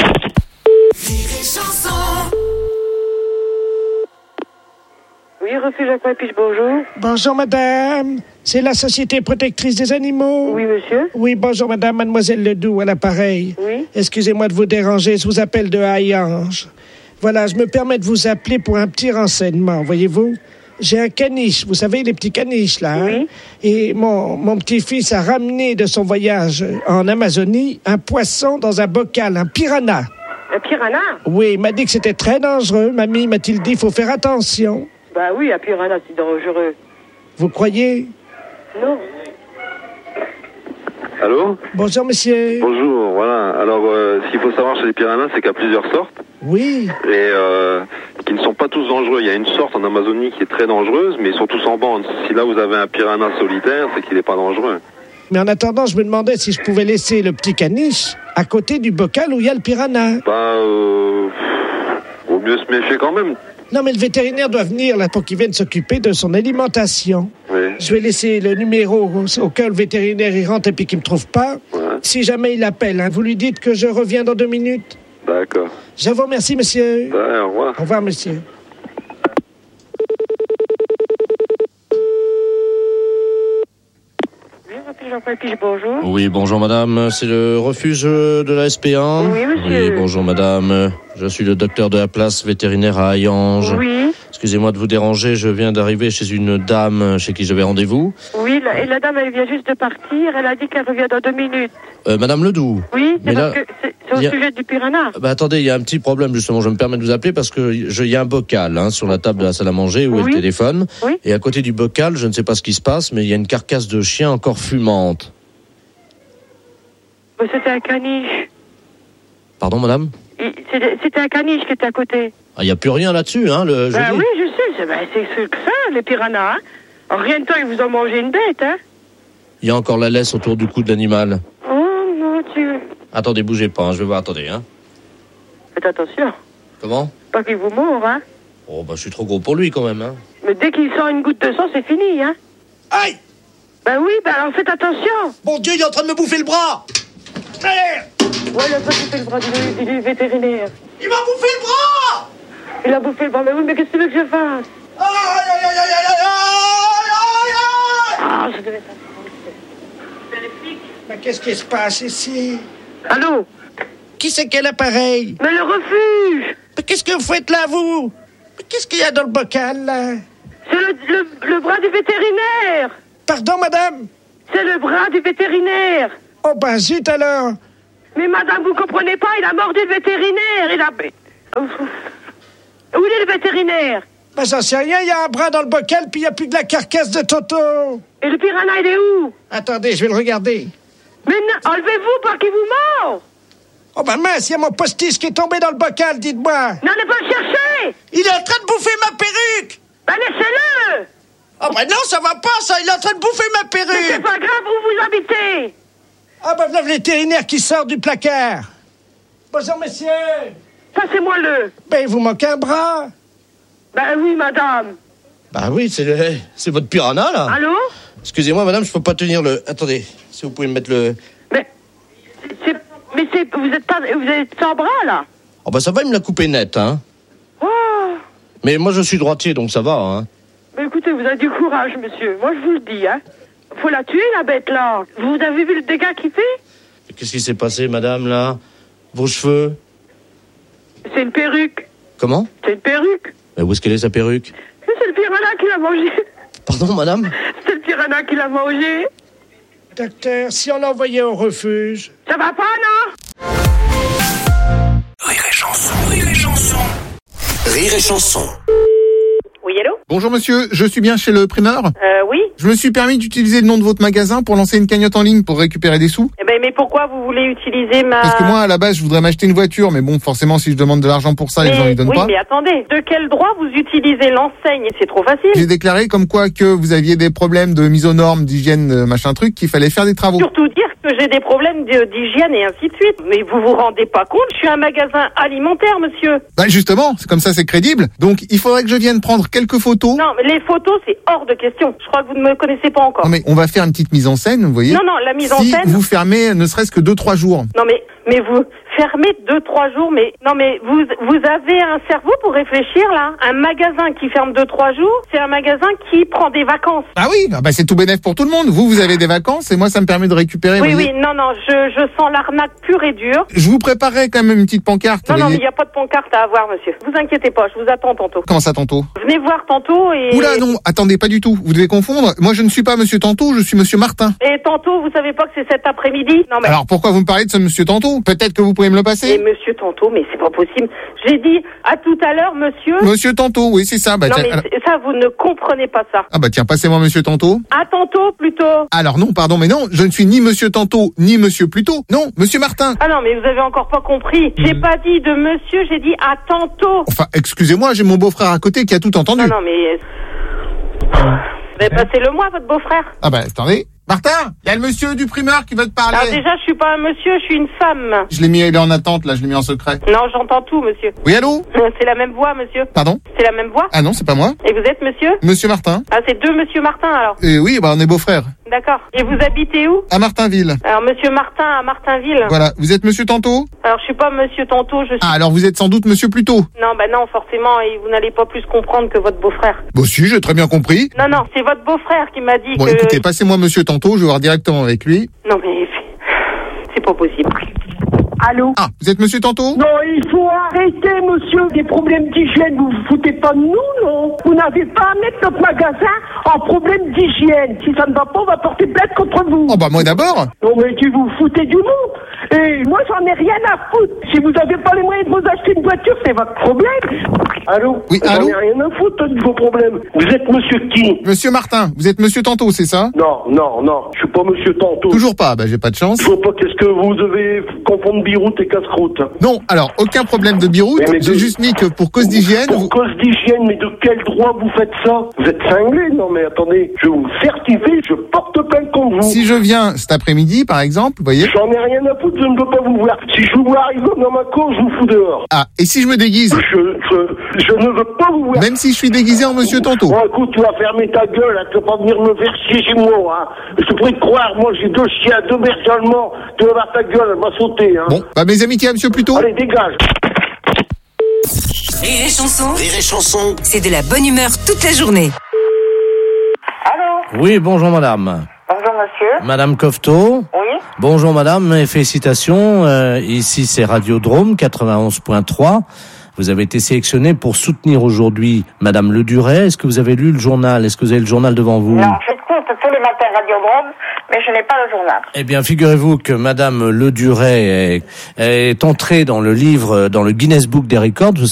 Oui, refuge aquatique, bonjour. Bonjour madame, c'est la Société protectrice des animaux. Oui, monsieur. Oui, bonjour madame, mademoiselle Ledoux à l'appareil. Oui. Excusez-moi de vous déranger, je vous appelle de Hayange. Voilà, je me permets de vous appeler pour un petit renseignement, voyez-vous. J'ai un caniche, vous savez, les petits caniches, là. Hein? Oui. Et mon petit-fils a ramené de son voyage en Amazonie un poisson dans un bocal, un piranha. Un piranha? Oui, il m'a dit que c'était très dangereux. Mamie m'a-t-il dit, il faut faire attention. Bah oui, un piranha, c'est dangereux. Vous croyez? Non. Allô? Bonjour, monsieur. Bonjour, voilà. Alors, ce qu'il faut savoir chez les piranhas, c'est qu'il y a plusieurs sortes. Oui. Et qui ne sont pas tous dangereux. Il y a une sorte en Amazonie qui est très dangereuse, mais ils sont tous en bande. Si là, vous avez un piranha solitaire, c'est qu'il n'est pas dangereux. Mais en attendant, je me demandais si je pouvais laisser le petit caniche à côté du bocal où il y a le piranha. Vaut mieux se méfier quand même. Non, mais le vétérinaire doit venir là pour qu'il vienne s'occuper de son alimentation. Oui. Je vais laisser le numéro au cas où le vétérinaire y rentre et puis qu'il me trouve pas. Ouais. Si jamais il appelle, vous lui dites que je reviens dans 2 minutes. D'accord. Je vous remercie, monsieur. Ouais, au revoir. Au revoir, monsieur. Bonjour. Oui, bonjour madame, c'est le refuge de la SPA. Oui, monsieur. Oui, bonjour madame. Je suis le docteur de la place vétérinaire à Hayange. Oui. Excusez-moi de vous déranger, je viens d'arriver chez une dame chez qui j'avais rendez-vous. Oui, et la dame, elle vient juste de partir. Elle a dit qu'elle revient dans 2 minutes. Madame Ledoux. Oui, mais parce là, que c'est au sujet du piranha. Attendez, il y a un petit problème justement, je me permets de vous appeler parce que il y a un bocal sur la table de la salle à manger où est le téléphone. Oui. Et à côté du bocal, je ne sais pas ce qui se passe, mais il y a une carcasse de chien encore fumante. C'était un caniche. Pardon, madame? C'était un caniche qui était à côté. Il n'y a plus rien là-dessus, hein, le jeudi. Oui, je sais, c'est que ça, les piranhas, hein. En rien de temps, ils vous ont mangé une bête, hein. Il y a encore la laisse autour du cou de l'animal. Oh, mon Dieu. Attendez, bougez pas, je vais voir, attendez, hein. Faites attention. Comment? Pas qu'il vous mord, hein. Oh, je suis trop gros pour lui, quand même, hein. Mais dès qu'il sent une goutte de sang, c'est fini, hein. Aïe! Oui, alors faites attention. Mon Dieu, il est en train de me bouffer le bras! Ouais, il a pas bouffé le bras du vétérinaire. Il m'a bouffé le bras! Il a bouffé le bras, mais oui, mais qu'est-ce que tu veux que je fasse? Ah, je devais faire. Mais qu'est-ce qui se passe ici? Allô? Qui c'est quel appareil? Mais le refuge! Mais qu'est-ce que vous faites là, vous? Mais qu'est-ce qu'il y a dans le bocal, là? C'est le bras du vétérinaire! Pardon, madame? C'est le bras du vétérinaire! Oh, ben zut alors! Mais madame, vous comprenez pas, il a mordu le vétérinaire! Il a... Où est le vétérinaire? Ben j'en sais rien, il y a un bras dans le bocal, puis il n'y a plus que la carcasse de Toto! Et le piranha, il est où? Attendez, je vais le regarder. Mais enlevez-vous, pas qu'il vous mord! Oh ben mince, il y a mon postiche qui est tombé dans le bocal, dites-moi! N'allez pas le chercher! Il est en train de bouffer ma perruque! Ben laissez-le! Oh ben non, ça va pas, ça! Il est en train de bouffer ma perruque! Mais c'est pas grave, où vous habitez? Ah ben voilà le vétérinaire qui sort du placard! Bonjour, messieurs! Passez-moi-le! Ben, il vous manque un bras! Ben oui, madame! Bah oui, c'est votre piranha, là! Allô? Excusez-moi, madame, je peux pas tenir le... Attendez, si vous pouvez me mettre le... Vous êtes sans bras, là? Oh bah ça va, il me l'a coupé net, hein. Oh. Mais moi, je suis droitier, donc ça va, hein. Mais écoutez, vous avez du courage, monsieur. Moi, je vous le dis, hein. Faut la tuer, la bête, là. Vous avez vu le dégât qu'il fait? Qu'est-ce qui s'est passé, madame, là? Vos cheveux? C'est une perruque. Comment? C'est une perruque. Mais où est-ce qu'elle est, sa perruque? C'est le piranha qui l'a mangé. Pardon, madame? C'est le piranha qui l'a mangé. Docteur, si on l'envoyait au refuge... Ça va pas, non? Rire et chanson, rire et chanson. Rire et chanson. Oui, allô? Bonjour monsieur, je suis bien chez le primeur? Oui. Je me suis permis d'utiliser le nom de votre magasin pour lancer une cagnotte en ligne pour récupérer des sous. Eh ben, mais pourquoi vous voulez utiliser ma... Parce que moi, à la base, je voudrais m'acheter une voiture, mais bon, forcément, si je demande de l'argent pour ça, les gens ne donnent pas. Oui, mais attendez, de quel droit vous utilisez l'enseigne? C'est trop facile. J'ai déclaré comme quoi que vous aviez des problèmes de mise aux normes, d'hygiène, machin truc, qu'il fallait faire des travaux. Surtout dire que j'ai des problèmes d'hygiène et ainsi de suite. Mais vous vous rendez pas compte, je suis un magasin alimentaire, monsieur. Bah justement, c'est comme ça, c'est crédible. Donc, il faudrait que je vienne prendre quelques photos. Non, mais les photos, c'est hors de question. Je crois que vous ne me connaissez pas encore. Non, mais on va faire une petite mise en scène, vous voyez. Non, la mise en si scène... vous fermez ne serait-ce que 2-3 jours. Non, mais vous fermez 2-3 jours, mais... Non, mais vous avez un cerveau pour réfléchir, là? Un magasin qui ferme 2-3 jours, c'est un magasin qui prend des vacances. Ah oui, c'est tout bénef pour tout le monde. Vous avez des vacances et moi, ça me permet de récupérer... Oui, non, je sens l'arnaque pure et dure. Je vous préparerai quand même une petite pancarte. Non, mais il n'y a pas de pancarte à avoir, monsieur. Vous inquiétez pas, je vous attends tantôt. Comment ça, tantôt? Venez voir tantôt et... Oula, non, attendez, pas du tout. Vous devez confondre. Moi, je ne suis pas monsieur Tantôt, je suis monsieur Martin. Et tantôt, vous savez pas que c'est cet après-midi? Non, mais... Alors, pourquoi vous me parlez de ce monsieur Tantôt? Peut-être que vous pouvez me le passer? Et monsieur Tantôt, mais c'est pas possible. J'ai dit à tout à l'heure, monsieur... Monsieur Tantôt, oui, c'est ça. Non, mais ça, vous ne comprenez pas ça. Ah tiens, passez-moi monsieur Tantôt. À tantôt, plutôt. Alors non, pardon, mais non, je ne suis ni monsieur Tantôt, ni monsieur Plutôt. Non, monsieur Martin. Ah non, mais vous avez encore pas compris. J'ai pas dit de monsieur, j'ai dit à tantôt. Enfin, excusez-moi, j'ai mon beau-frère à côté qui a tout entendu. Non, mais... Passez-le moi, votre beau-frère. Attendez. Martin, il y a le monsieur du primeur qui veut te parler. Alors déjà, je suis pas un monsieur, je suis une femme. Je l'ai mis, il est en attente, là, je l'ai mis en secret. Non, j'entends tout, monsieur. Oui, allô? C'est la même voix, monsieur. Pardon? C'est la même voix? Ah non, c'est pas moi. Et vous êtes monsieur? Monsieur Martin. Ah, c'est deux monsieur Martin, alors? Oui, on est beaux-frères. D'accord. Et vous habitez où? À Martinville. Alors, monsieur Martin à Martinville. Voilà, vous êtes monsieur Tantôt? Alors, je suis pas monsieur Tantôt, je suis... Ah, alors vous êtes sans doute monsieur Plutôt? Non, non, forcément, et vous n'allez pas plus comprendre que votre beau-frère. Si, j'ai très bien compris. Non, c'est votre beau-frère qui m'a dit que... Bon, écoutez, passez-moi monsieur Tantôt, je vais voir directement avec lui. Non, mais c'est pas possible. Allô? Ah, vous êtes monsieur Tantôt? Non, il faut arrêter, monsieur. Des problèmes d'hygiène, vous vous foutez pas de nous, non? Vous n'avez pas à mettre notre magasin en problème d'hygiène. Si ça ne va pas, on va porter plainte contre vous. Oh bah moi d'abord. Non, mais tu vous foutez du monde. Et moi, j'en ai rien à foutre. Si vous n'avez pas les moyens de vous acheter une voiture, c'est votre problème. Allô? Oui, j'en allô? ai rien à foutre de vos problèmes. Vous êtes monsieur qui? Monsieur Martin, vous êtes monsieur Tantôt, c'est ça? Non, je suis pas monsieur Tantôt. Toujours pas, bah j'ai pas de chance. Je vois pas qu'est-ce que vous devez confondre biroute et casse-croûte. Non, alors aucun problème de biroute, j'ai juste mis que pour cause d'hygiène... Pour cause d'hygiène, mais de quel droit vous faites ça? Vous êtes cinglé? Non mais attendez, je vous certifie, je porte plainte contre vous. Si je viens cet après-midi, par exemple, vous voyez... J'en ai rien à foutre, je ne veux pas vous voir. Si je vous vois arriver dans ma cour, je vous fous dehors. Ah, et si je me déguise? Je ne veux pas vous voir. Même si je suis déguisé en monsieur Tantôt? Bon, écoute, tu vas fermer ta gueule, hein, tu vas pas venir me faire chier chez moi, hein. Je te prie de croire, moi j'ai 2 chiens, 2 bergers allemands, tu vas voir ta gueule, elle va sauter, hein. Bon, bah mes amitiés à monsieur Pluto. Allez, dégage. Rire et chanson. Rire et chanson. C'est de la bonne humeur toute la journée. Allô? Oui, bonjour madame. Bonjour monsieur. Madame Cofteau. Oui. Bonjour madame et félicitations. Ici c'est Radiodrome 91.3. Vous avez été sélectionnée pour soutenir aujourd'hui Madame Le Duret. Est-ce que vous avez lu le journal? Est-ce que vous avez le journal devant vous? Non, j'écoute tous les matins Radiodrome, mais je n'ai pas le journal. Eh bien, figurez-vous que Madame Le Duret est entrée dans le livre, dans le Guinness Book des records.